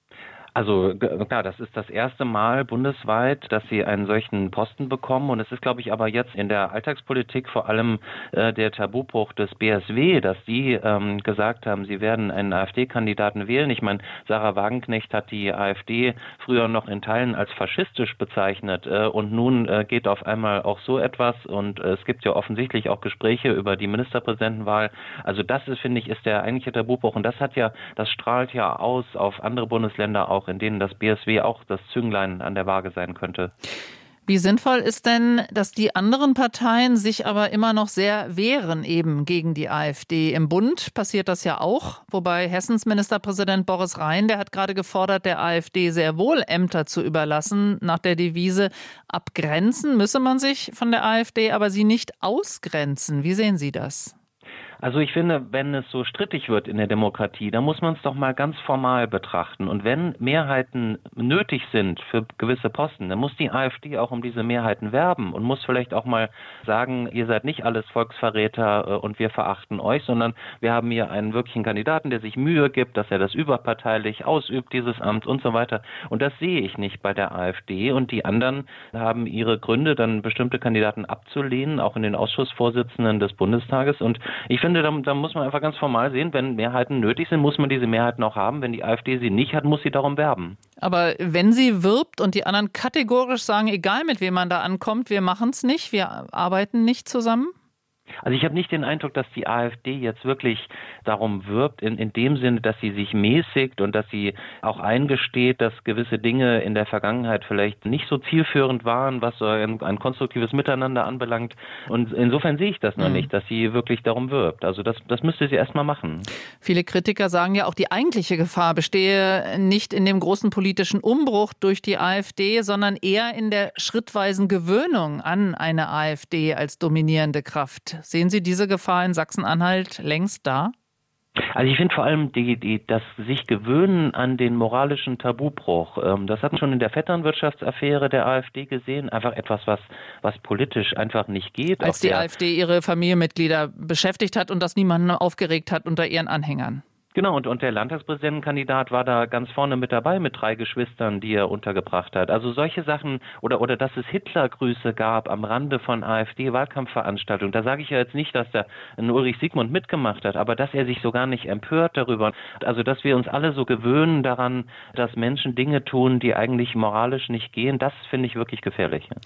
Also klar, das ist das erste Mal bundesweit, dass sie einen solchen Posten bekommen. Und es ist, glaube ich, aber jetzt in der Alltagspolitik vor allem äh, der Tabubruch des B S W, dass die ähm, gesagt haben, sie werden einen AfD-Kandidaten wählen. Ich meine, Sarah Wagenknecht hat die AfD früher noch in Teilen als faschistisch bezeichnet. Äh, und nun äh, geht auf einmal auch so etwas. Und äh, es gibt ja offensichtlich auch Gespräche über die Ministerpräsidentenwahl. Also das ist, finde ich, ist der eigentliche Tabubruch. Und das hat ja, das strahlt ja aus auf andere Bundesländer auch, in denen das B S W auch das Zünglein an der Waage sein könnte. Wie sinnvoll ist denn, dass die anderen Parteien sich aber immer noch sehr wehren eben gegen die AfD? Im Bund passiert das ja auch, wobei Hessens Ministerpräsident Boris Rhein, der hat gerade gefordert, der AfD sehr wohl Ämter zu überlassen, nach der Devise abgrenzen müsse man sich von der AfD, aber sie nicht ausgrenzen. Wie sehen Sie das? Also ich finde, wenn es so strittig wird in der Demokratie, dann muss man es doch mal ganz formal betrachten. Und wenn Mehrheiten nötig sind für gewisse Posten, dann muss die AfD auch um diese Mehrheiten werben und muss vielleicht auch mal sagen, ihr seid nicht alles Volksverräter und wir verachten euch, sondern wir haben hier einen wirklichen Kandidaten, der sich Mühe gibt, dass er das überparteilich ausübt, dieses Amt und so weiter. Und das sehe ich nicht bei der AfD. Und die anderen haben ihre Gründe, dann bestimmte Kandidaten abzulehnen, auch in den Ausschussvorsitzenden des Bundestages. Und ich finde, Da, da muss man einfach ganz formal sehen, wenn Mehrheiten nötig sind, muss man diese Mehrheiten auch haben. Wenn die AfD sie nicht hat, muss sie darum werben. Aber wenn sie wirbt und die anderen kategorisch sagen, egal mit wem man da ankommt, wir machen es nicht, wir arbeiten nicht zusammen? Also ich habe nicht den Eindruck, dass die AfD jetzt wirklich darum wirbt, in, in dem Sinne, dass sie sich mäßigt und dass sie auch eingesteht, dass gewisse Dinge in der Vergangenheit vielleicht nicht so zielführend waren, was so ein, ein konstruktives Miteinander anbelangt. Und insofern sehe ich das noch mhm. nicht, dass sie wirklich darum wirbt. Also das, das müsste sie erst mal machen. Viele Kritiker sagen ja auch, die eigentliche Gefahr bestehe nicht in dem großen politischen Umbruch durch die AfD, sondern eher in der schrittweisen Gewöhnung an eine AfD als dominierende Kraft. Sehen Sie diese Gefahr in Sachsen-Anhalt längst da? Also ich finde vor allem die, die, das sich gewöhnen an den moralischen Tabubruch, ähm, das hat man schon in der Vetternwirtschaftsaffäre der AfD gesehen, einfach etwas, was, was politisch einfach nicht geht. Als die AfD ihre Familienmitglieder beschäftigt hat und das niemanden aufgeregt hat unter ihren Anhängern. Genau, und, und der Landtagspräsidentenkandidat war da ganz vorne mit dabei mit drei Geschwistern, die er untergebracht hat. Also solche Sachen, oder oder dass es Hitlergrüße gab am Rande von AfD-Wahlkampfveranstaltungen. Da sage ich ja jetzt nicht, dass der Ulrich Siegmund mitgemacht hat, aber dass er sich so gar nicht empört darüber. Also dass wir uns alle so gewöhnen daran, dass Menschen Dinge tun, die eigentlich moralisch nicht gehen, das finde ich wirklich gefährlich.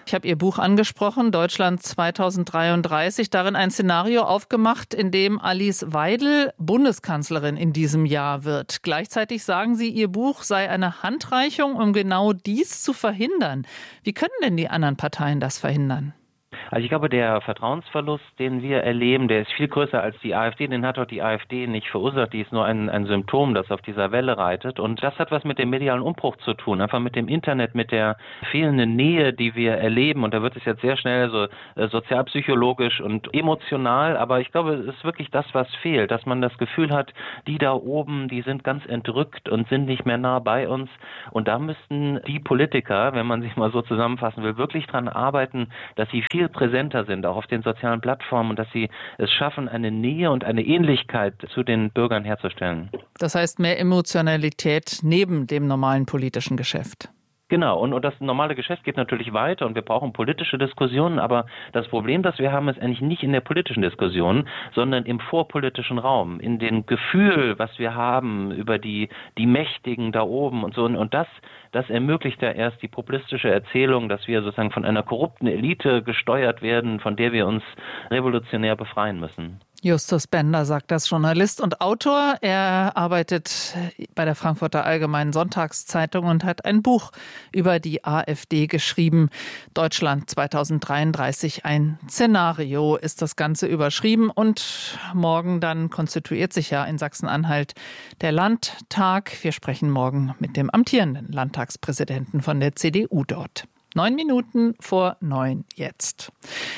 Ich habe Ihr Buch angesprochen, Deutschland zweitausenddreiunddreißig, darin ein Szenario aufgemacht, in dem Alice Weidel Bundeskanzlerin in diesem Jahr wird. Gleichzeitig sagen Sie, Ihr Buch sei eine Handreichung, um genau dies zu verhindern. Wie können denn die anderen Parteien das verhindern? Also ich glaube, der Vertrauensverlust, den wir erleben, der ist viel größer als die AfD. Den hat auch die AfD nicht verursacht. Die ist nur ein, ein Symptom, das auf dieser Welle reitet. Und das hat was mit dem medialen Umbruch zu tun. Einfach mit dem Internet, mit der fehlenden Nähe, die wir erleben. Und da wird es jetzt sehr schnell so äh, sozialpsychologisch und emotional. Aber ich glaube, es ist wirklich das, was fehlt. Dass man das Gefühl hat, die da oben, die sind ganz entrückt und sind nicht mehr nah bei uns. Und da müssten die Politiker, wenn man sich mal so zusammenfassen will, wirklich dran arbeiten, dass sie viel präsenter sind, auch auf den sozialen Plattformen, und dass sie es schaffen, eine Nähe und eine Ähnlichkeit zu den Bürgern herzustellen. Das heißt mehr Emotionalität neben dem normalen politischen Geschäft. Genau, und, und das normale Geschäft geht natürlich weiter und wir brauchen politische Diskussionen, aber das Problem, das wir haben, ist eigentlich nicht in der politischen Diskussion, sondern im vorpolitischen Raum, in dem Gefühl, was wir haben über die, die Mächtigen da oben und so. Und, und das, das ermöglicht ja erst die populistische Erzählung, dass wir sozusagen von einer korrupten Elite gesteuert werden, von der wir uns revolutionär befreien müssen. Justus Bender sagt das, Journalist und Autor. Er arbeitet bei der Frankfurter Allgemeinen Sonntagszeitung und hat ein Buch über die AfD geschrieben. Deutschland zweitausenddreiunddreißig, ein Szenario ist das Ganze überschrieben. Und morgen dann konstituiert sich ja in Sachsen-Anhalt der Landtag. Wir sprechen morgen mit dem amtierenden Landtagspräsidenten von der C D U dort. Neun Minuten vor neun jetzt.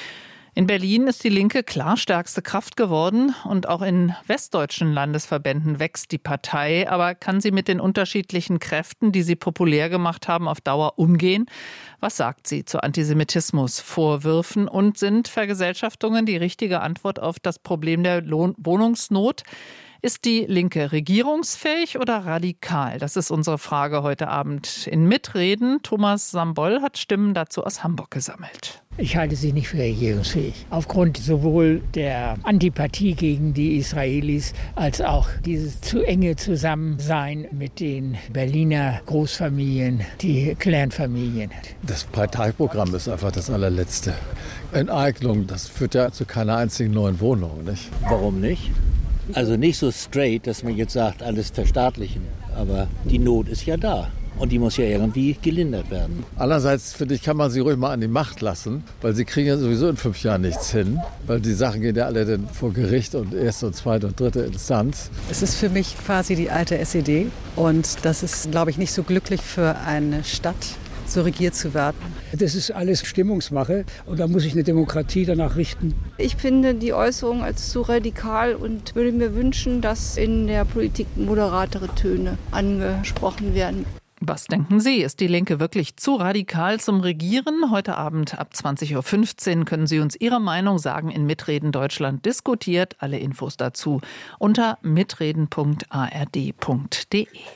In Berlin ist die Linke klar stärkste Kraft geworden und auch in westdeutschen Landesverbänden wächst die Partei. Aber kann sie mit den unterschiedlichen Kräften, die sie populär gemacht haben, auf Dauer umgehen? Was sagt sie zu Antisemitismusvorwürfen? Und sind Vergesellschaftungen die richtige Antwort auf das Problem der Lohn- Wohnungsnot? Ist die Linke regierungsfähig oder radikal? Das ist unsere Frage heute Abend. In Mitreden, Thomas Sambol hat Stimmen dazu aus Hamburg gesammelt. Ich halte sie nicht für regierungsfähig. Aufgrund sowohl der Antipathie gegen die Israelis als auch dieses zu enge Zusammensein mit den Berliner Großfamilien, die Clanfamilien. Das Parteiprogramm ist einfach das allerletzte. Enteignung, das führt ja zu keiner einzigen neuen Wohnung, nicht? Warum nicht? Also nicht so straight, dass man jetzt sagt, alles verstaatlichen. Aber die Not ist ja da. Und die muss ja irgendwie gelindert werden. Andererseits, finde ich, kann man sie ruhig mal an die Macht lassen, weil sie kriegen ja sowieso in fünf Jahren nichts hin. Weil die Sachen gehen ja alle dann vor Gericht und erste und zweite und dritte Instanz. Es ist für mich quasi die alte S E D. Und das ist, glaube ich, nicht so glücklich für eine Stadt, so regiert zu werden. Das ist alles Stimmungsmache und da muss sich eine Demokratie danach richten. Ich finde die Äußerung als zu radikal und würde mir wünschen, dass in der Politik moderatere Töne angesprochen werden. Was denken Sie? Ist die Linke wirklich zu radikal zum Regieren? Heute Abend ab zwanzig Uhr fünfzehn können Sie uns Ihre Meinung sagen in Mitreden Deutschland diskutiert. Alle Infos dazu unter mitreden punkt a r d punkt d e.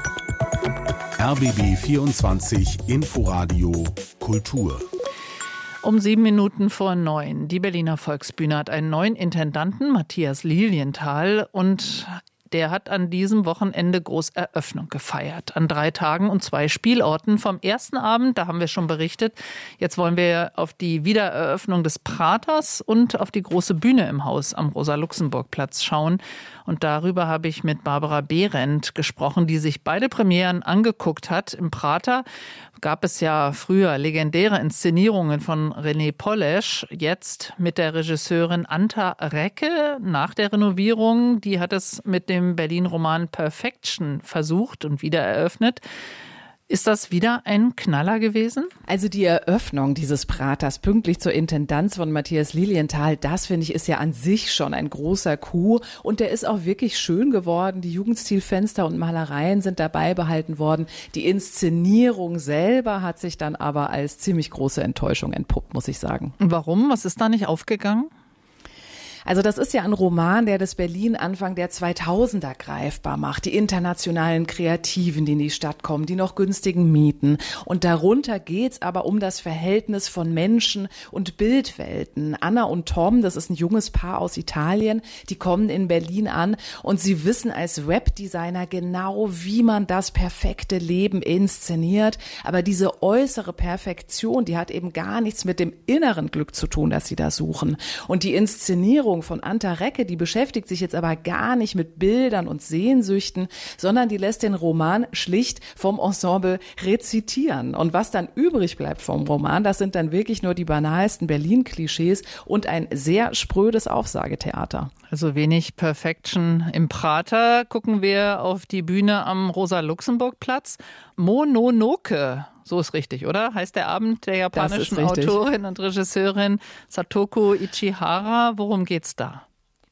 R B B vierundzwanzig Inforadio Kultur. Um sieben Minuten vor neun. Die Berliner Volksbühne hat einen neuen Intendanten, Matthias Lilienthal, und der hat an diesem Wochenende Großeröffnung gefeiert. An drei Tagen und zwei Spielorten. Vom ersten Abend, da haben wir schon berichtet. Jetzt wollen wir auf die Wiedereröffnung des Praters und auf die große Bühne im Haus am Rosa-Luxemburg-Platz schauen. Und darüber habe ich mit Barbara Behrendt gesprochen, die sich beide Premieren angeguckt hat. Im Prater gab es ja früher legendäre Inszenierungen von René Polesch. Jetzt mit der Regisseurin Anta Recke nach der Renovierung. Die hat es mit dem Berlin-Roman Perfection versucht und wieder eröffnet. Ist das wieder ein Knaller gewesen? Also die Eröffnung dieses Praters pünktlich zur Intendanz von Matthias Lilienthal, das finde ich ist ja an sich schon ein großer Coup. Und der ist auch wirklich schön geworden. Die Jugendstilfenster und Malereien sind dabei behalten worden. Die Inszenierung selber hat sich dann aber als ziemlich große Enttäuschung entpuppt, muss ich sagen. Warum? Was ist da nicht aufgegangen? Also das ist ja ein Roman, der das Berlin Anfang der zweitausender greifbar macht. Die internationalen Kreativen, die in die Stadt kommen, die noch günstigen Mieten. Und darunter geht's aber um das Verhältnis von Menschen und Bildwelten. Anna und Tom, das ist ein junges Paar aus Italien, die kommen in Berlin an und sie wissen als Webdesigner genau, wie man das perfekte Leben inszeniert. Aber diese äußere Perfektion, die hat eben gar nichts mit dem inneren Glück zu tun, das sie da suchen. Und die Inszenierung von Anta Recke, die beschäftigt sich jetzt aber gar nicht mit Bildern und Sehnsüchten, sondern die lässt den Roman schlicht vom Ensemble rezitieren. Und was dann übrig bleibt vom Roman, das sind dann wirklich nur die banalsten Berlin-Klischees und ein sehr sprödes Aufsagetheater. Also wenig Perfection im Prater. Gucken wir auf die Bühne am Rosa-Luxemburg-Platz. Mononoke, so ist richtig, oder? Heißt der Abend der japanischen Autorin und Regisseurin Satoko Ichihara. Worum geht's da?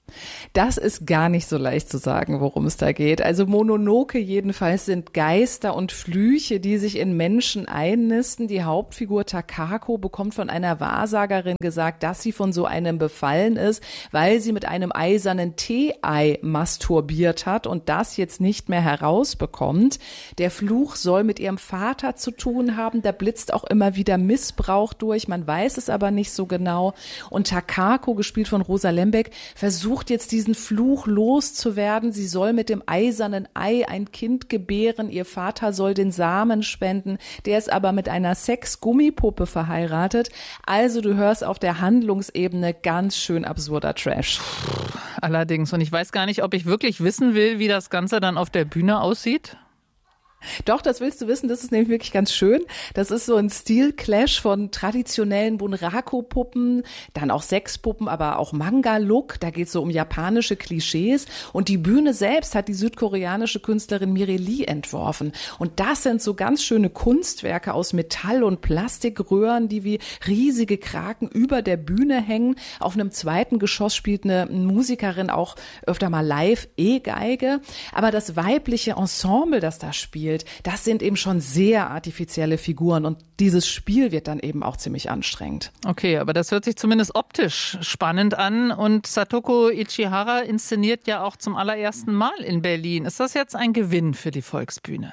Das ist gar nicht so leicht zu sagen, worum es da geht. Also Mononoke jedenfalls sind Geister und Flüche, die sich in Menschen einnisten. Die Hauptfigur Takako bekommt von einer Wahrsagerin gesagt, dass sie von so einem befallen ist, weil sie mit einem eisernen Tee-Ei masturbiert hat und das jetzt nicht mehr herausbekommt. Der Fluch soll mit ihrem Vater zu tun haben. Da blitzt auch immer wieder Missbrauch durch. Man weiß es aber nicht so genau. Und Takako, gespielt von Rosa Lembeck, versucht jetzt diesen Fluch loszuwerden. Sie soll mit dem eisernen Ei ein Kind gebären. Ihr Vater soll den Samen spenden. Der ist aber mit einer Sex-Gummipuppe verheiratet. Also du hörst auf der Handlungsebene ganz schön absurder Trash. Allerdings. Und ich weiß gar nicht, ob ich wirklich wissen will, wie das Ganze dann auf der Bühne aussieht. Doch, das willst du wissen, das ist nämlich wirklich ganz schön. Das ist so ein Stil-Clash von traditionellen Bunraku-Puppen, dann auch Sexpuppen, aber auch Manga-Look. Da geht es so um japanische Klischees. Und die Bühne selbst hat die südkoreanische Künstlerin Mireille Lee entworfen. Und das sind so ganz schöne Kunstwerke aus Metall- und Plastikröhren, die wie riesige Kraken über der Bühne hängen. Auf einem zweiten Geschoss spielt eine Musikerin auch öfter mal live E-Geige. Aber das weibliche Ensemble, das da spielt, das sind eben schon sehr artifizielle Figuren und dieses Spiel wird dann eben auch ziemlich anstrengend. Okay, aber das hört sich zumindest optisch spannend an und Satoko Ichihara inszeniert ja auch zum allerersten Mal in Berlin. Ist das jetzt ein Gewinn für die Volksbühne?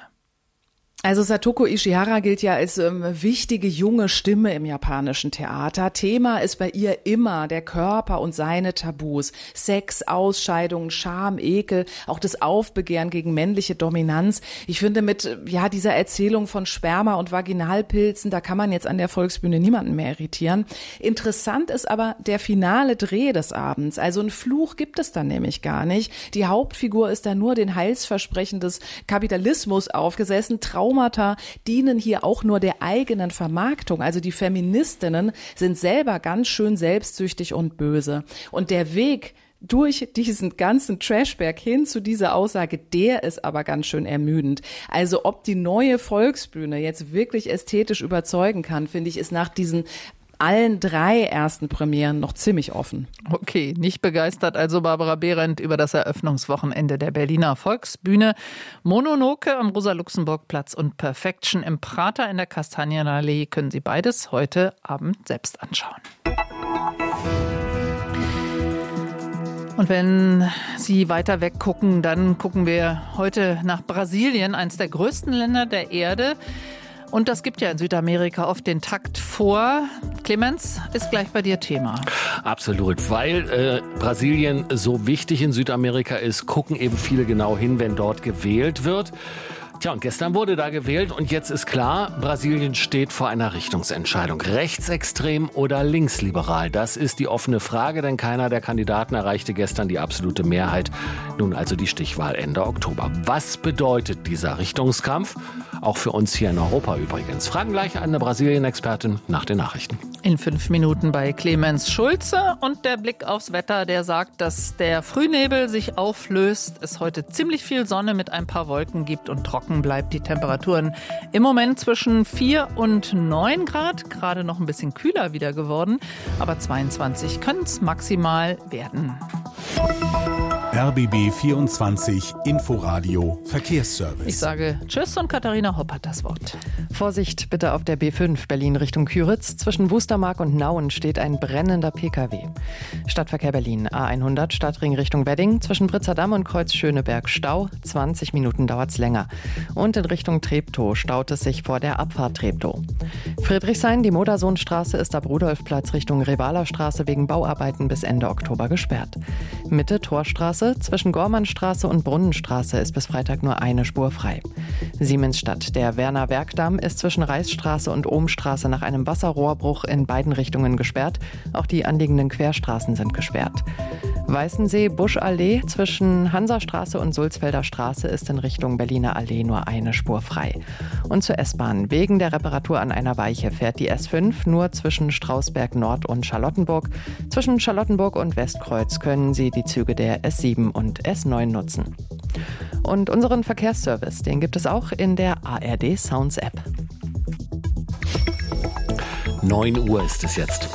Also Satoko Ichihara gilt ja als ähm, wichtige junge Stimme im japanischen Theater. Thema ist bei ihr immer der Körper und seine Tabus. Sex, Ausscheidungen, Scham, Ekel, auch das Aufbegehren gegen männliche Dominanz. Ich finde mit ja dieser Erzählung von Sperma und Vaginalpilzen, da kann man jetzt an der Volksbühne niemanden mehr irritieren. Interessant ist aber der finale Dreh des Abends. Also einen Fluch gibt es dann nämlich gar nicht. Die Hauptfigur ist da nur den Heilsversprechen des Kapitalismus aufgesessen. Traumata dienen hier auch nur der eigenen Vermarktung. Also die Feministinnen sind selber ganz schön selbstsüchtig und böse. Und der Weg durch diesen ganzen Trashberg hin zu dieser Aussage, der ist aber ganz schön ermüdend. Also ob die neue Volksbühne jetzt wirklich ästhetisch überzeugen kann, finde ich, ist nach diesen allen drei ersten Premieren noch ziemlich offen. Okay, nicht begeistert also Barbara Behrendt über das Eröffnungswochenende der Berliner Volksbühne. Mononoke am Rosa-Luxemburg-Platz und Perfection im Prater in der Kastanienallee können Sie beides heute Abend selbst anschauen. Und wenn Sie weiter weg gucken, dann gucken wir heute nach Brasilien, eines der größten Länder der Erde. Und das gibt ja in Südamerika oft den Takt vor. Clemens, ist gleich bei dir Thema. Absolut, weil äh, Brasilien so wichtig in Südamerika ist, gucken eben viele genau hin, wenn dort gewählt wird. Tja, und gestern wurde da gewählt und jetzt ist klar, Brasilien steht vor einer Richtungsentscheidung. Rechtsextrem oder linksliberal? Das ist die offene Frage, denn keiner der Kandidaten erreichte gestern die absolute Mehrheit. Nun also die Stichwahl Ende Oktober. Was bedeutet dieser Richtungskampf? Auch für uns hier in Europa übrigens. Fragen gleich an eine Brasilien-Expertin nach den Nachrichten. In fünf Minuten bei Clemens Schulze und der Blick aufs Wetter, der sagt, dass der Frühnebel sich auflöst, es heute ziemlich viel Sonne mit ein paar Wolken gibt und trocken bleibt. Die Temperaturen im Moment zwischen vier und neun Grad, gerade noch ein bisschen kühler wieder geworden, aber zweiundzwanzig können es maximal werden. R B B vierundzwanzig Inforadio Verkehrsservice. Ich sage Tschüss und Katharina Hopp hat das Wort. Vorsicht bitte auf der B fünf Berlin Richtung Küritz. Zwischen Wustermark und Nauen steht ein brennender Pkw. Stadtverkehr Berlin A hundert Stadtring Richtung Wedding. Zwischen Britzerdamm und Kreuz Schöneberg Stau. zwanzig Minuten dauert's länger. Und in Richtung Treptow staut es sich vor der Abfahrt Treptow. Friedrichshain, die Modersohnstraße ist ab Rudolfplatz Richtung Revalerstraße wegen Bauarbeiten bis Ende Oktober gesperrt. Mitte Torstraße. Zwischen Gormannstraße und Brunnenstraße ist bis Freitag nur eine Spur frei. Siemensstadt. Der Werner Werkdamm ist zwischen Reichsstraße und Ohmstraße nach einem Wasserrohrbruch in beiden Richtungen gesperrt. Auch die anliegenden Querstraßen sind gesperrt. Weißensee, Buschallee zwischen Hansastraße und Sulzfelder Straße ist in Richtung Berliner Allee nur eine Spur frei. Und zur S-Bahn. Wegen der Reparatur an einer Weiche fährt die S fünf nur zwischen Strausberg Nord und Charlottenburg. Zwischen Charlottenburg und Westkreuz können Sie die Züge der S sieben und S neun nutzen. Und unseren Verkehrsservice, den gibt es auch in der A R D Sounds App. neun Uhr ist es jetzt.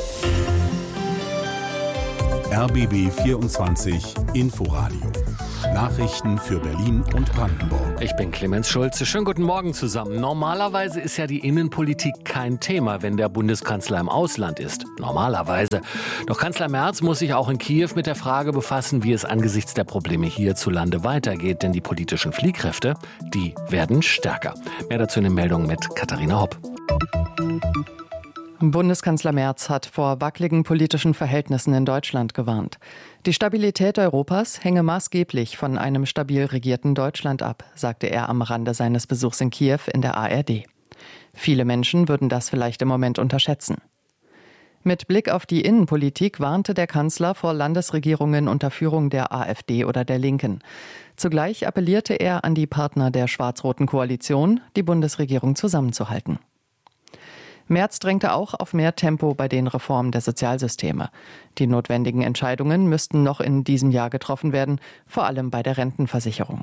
R B B vierundzwanzig Inforadio. Nachrichten für Berlin und Brandenburg. Ich bin Clemens Schulze. Schönen guten Morgen zusammen. Normalerweise ist ja die Innenpolitik kein Thema, wenn der Bundeskanzler im Ausland ist. Normalerweise. Doch Kanzler Merz muss sich auch in Kiew mit der Frage befassen, wie es angesichts der Probleme hierzulande weitergeht. Denn die politischen Fliehkräfte, die werden stärker. Mehr dazu in den Meldungen mit Katharina Hopp. Bundeskanzler Merz hat vor wackeligen politischen Verhältnissen in Deutschland gewarnt. Die Stabilität Europas hänge maßgeblich von einem stabil regierten Deutschland ab, sagte er am Rande seines Besuchs in Kiew in der A R D. Viele Menschen würden das vielleicht im Moment unterschätzen. Mit Blick auf die Innenpolitik warnte der Kanzler vor Landesregierungen unter Führung der AfD oder der Linken. Zugleich appellierte er an die Partner der schwarz-roten Koalition, die Bundesregierung zusammenzuhalten. Merz drängte auch auf mehr Tempo bei den Reformen der Sozialsysteme. Die notwendigen Entscheidungen müssten noch in diesem Jahr getroffen werden, vor allem bei der Rentenversicherung.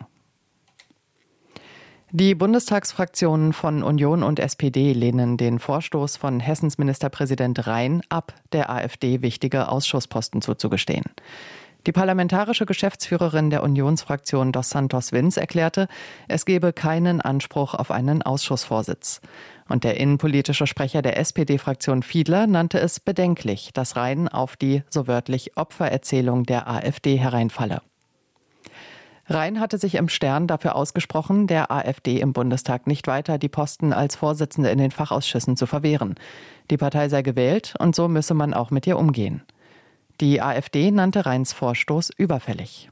Die Bundestagsfraktionen von Union und S P D lehnen den Vorstoß von Hessens Ministerpräsident Rhein ab, der AfD wichtige Ausschussposten zuzugestehen. Die parlamentarische Geschäftsführerin der Unionsfraktion Dos Santos Vince erklärte, es gebe keinen Anspruch auf einen Ausschussvorsitz. Und der innenpolitische Sprecher der S P D-Fraktion Fiedler nannte es bedenklich, dass Rhein auf die, so wörtlich, Opfererzählung der AfD hereinfalle. Rhein hatte sich im Stern dafür ausgesprochen, der AfD im Bundestag nicht weiter die Posten als Vorsitzende in den Fachausschüssen zu verwehren. Die Partei sei gewählt und so müsse man auch mit ihr umgehen. Die AfD nannte Rheins Vorstoß überfällig.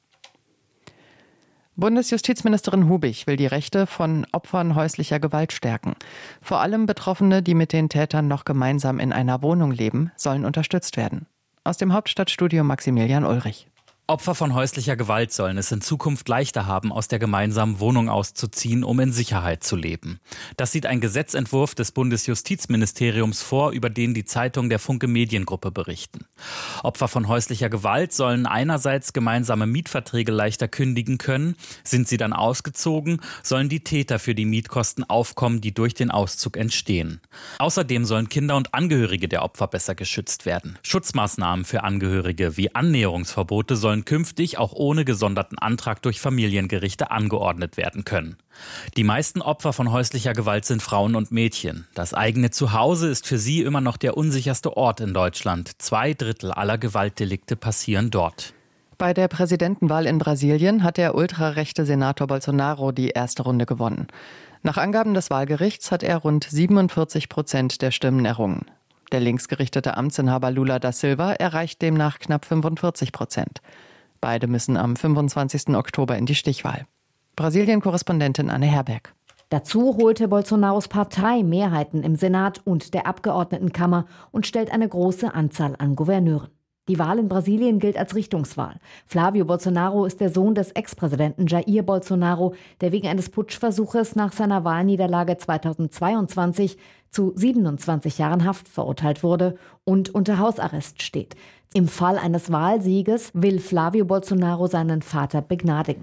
Bundesjustizministerin Hubig will die Rechte von Opfern häuslicher Gewalt stärken. Vor allem Betroffene, die mit den Tätern noch gemeinsam in einer Wohnung leben, sollen unterstützt werden. Aus dem Hauptstadtstudio Maximilian Ulrich. Opfer von häuslicher Gewalt sollen es in Zukunft leichter haben, aus der gemeinsamen Wohnung auszuziehen, um in Sicherheit zu leben. Das sieht ein Gesetzentwurf des Bundesjustizministeriums vor, über den die Zeitung der Funke Mediengruppe berichten. Opfer von häuslicher Gewalt sollen einerseits gemeinsame Mietverträge leichter kündigen können. Sind sie dann ausgezogen, sollen die Täter für die Mietkosten aufkommen, die durch den Auszug entstehen. Außerdem sollen Kinder und Angehörige der Opfer besser geschützt werden. Schutzmaßnahmen für Angehörige wie Annäherungsverbote sollen künftig auch ohne gesonderten Antrag durch Familiengerichte angeordnet werden können. Die meisten Opfer von häuslicher Gewalt sind Frauen und Mädchen. Das eigene Zuhause ist für sie immer noch der unsicherste Ort in Deutschland. Zwei Drittel aller Gewaltdelikte passieren dort. Bei der Präsidentenwahl in Brasilien hat der ultrarechte Senator Bolsonaro die erste Runde gewonnen. Nach Angaben des Wahlgerichts hat er rund siebenundvierzig Prozent der Stimmen errungen. Der linksgerichtete Amtsinhaber Lula da Silva erreicht demnach knapp fünfundvierzig Prozent. Beide müssen am fünfundzwanzigsten Oktober in die Stichwahl. Brasilien-Korrespondentin Anne Herberg. Dazu holte Bolsonaros Partei Mehrheiten im Senat und der Abgeordnetenkammer und stellt eine große Anzahl an Gouverneuren. Die Wahl in Brasilien gilt als Richtungswahl. Flavio Bolsonaro ist der Sohn des Ex-Präsidenten Jair Bolsonaro, der wegen eines Putschversuches nach seiner Wahlniederlage zweitausendzweiundzwanzig zu siebenundzwanzig Jahren Haft verurteilt wurde und unter Hausarrest steht. Im Fall eines Wahlsieges will Flavio Bolsonaro seinen Vater begnadigen.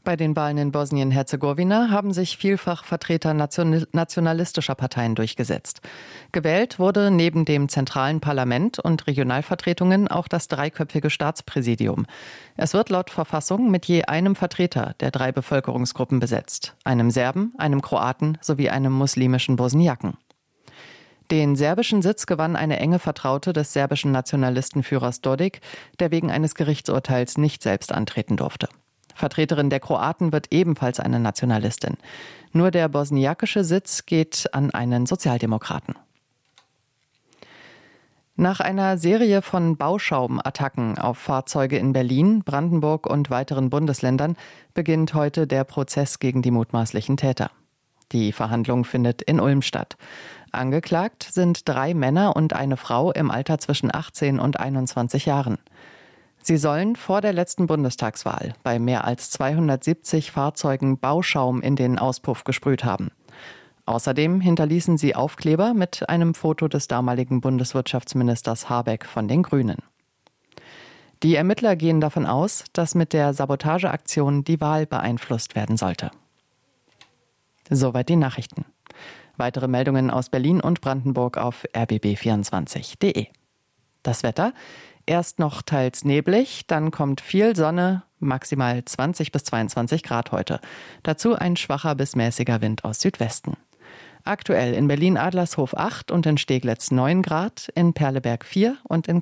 Bei den Wahlen in Bosnien-Herzegowina haben sich vielfach Vertreter nationalistischer Parteien durchgesetzt. Gewählt wurde neben dem zentralen Parlament und Regionalvertretungen auch das dreiköpfige Staatspräsidium. Es wird laut Verfassung mit je einem Vertreter der drei Bevölkerungsgruppen besetzt: einem Serben, einem Kroaten sowie einem muslimischen Bosniaken. Den serbischen Sitz gewann eine enge Vertraute des serbischen Nationalistenführers Dodik, der wegen eines Gerichtsurteils nicht selbst antreten durfte. Vertreterin der Kroaten wird ebenfalls eine Nationalistin. Nur der bosniakische Sitz geht an einen Sozialdemokraten. Nach einer Serie von Bauschaumattacken auf Fahrzeuge in Berlin, Brandenburg und weiteren Bundesländern beginnt heute der Prozess gegen die mutmaßlichen Täter. Die Verhandlung findet in Ulm statt. Angeklagt sind drei Männer und eine Frau im Alter zwischen achtzehn und einundzwanzig Jahren. Sie sollen vor der letzten Bundestagswahl bei mehr als zweihundertsiebzig Fahrzeugen Bauschaum in den Auspuff gesprüht haben. Außerdem hinterließen sie Aufkleber mit einem Foto des damaligen Bundeswirtschaftsministers Habeck von den Grünen. Die Ermittler gehen davon aus, dass mit der Sabotageaktion die Wahl beeinflusst werden sollte. Soweit die Nachrichten. Weitere Meldungen aus Berlin und Brandenburg auf r b b vierundzwanzig punkt d e. Das Wetter: Erst noch teils neblig, dann kommt viel Sonne, maximal zwanzig bis zweiundzwanzig Grad heute. Dazu ein schwacher bis mäßiger Wind aus Südwesten. Aktuell in Berlin-Adlershof acht und in Steglitz neun Grad, in Perleberg vier und in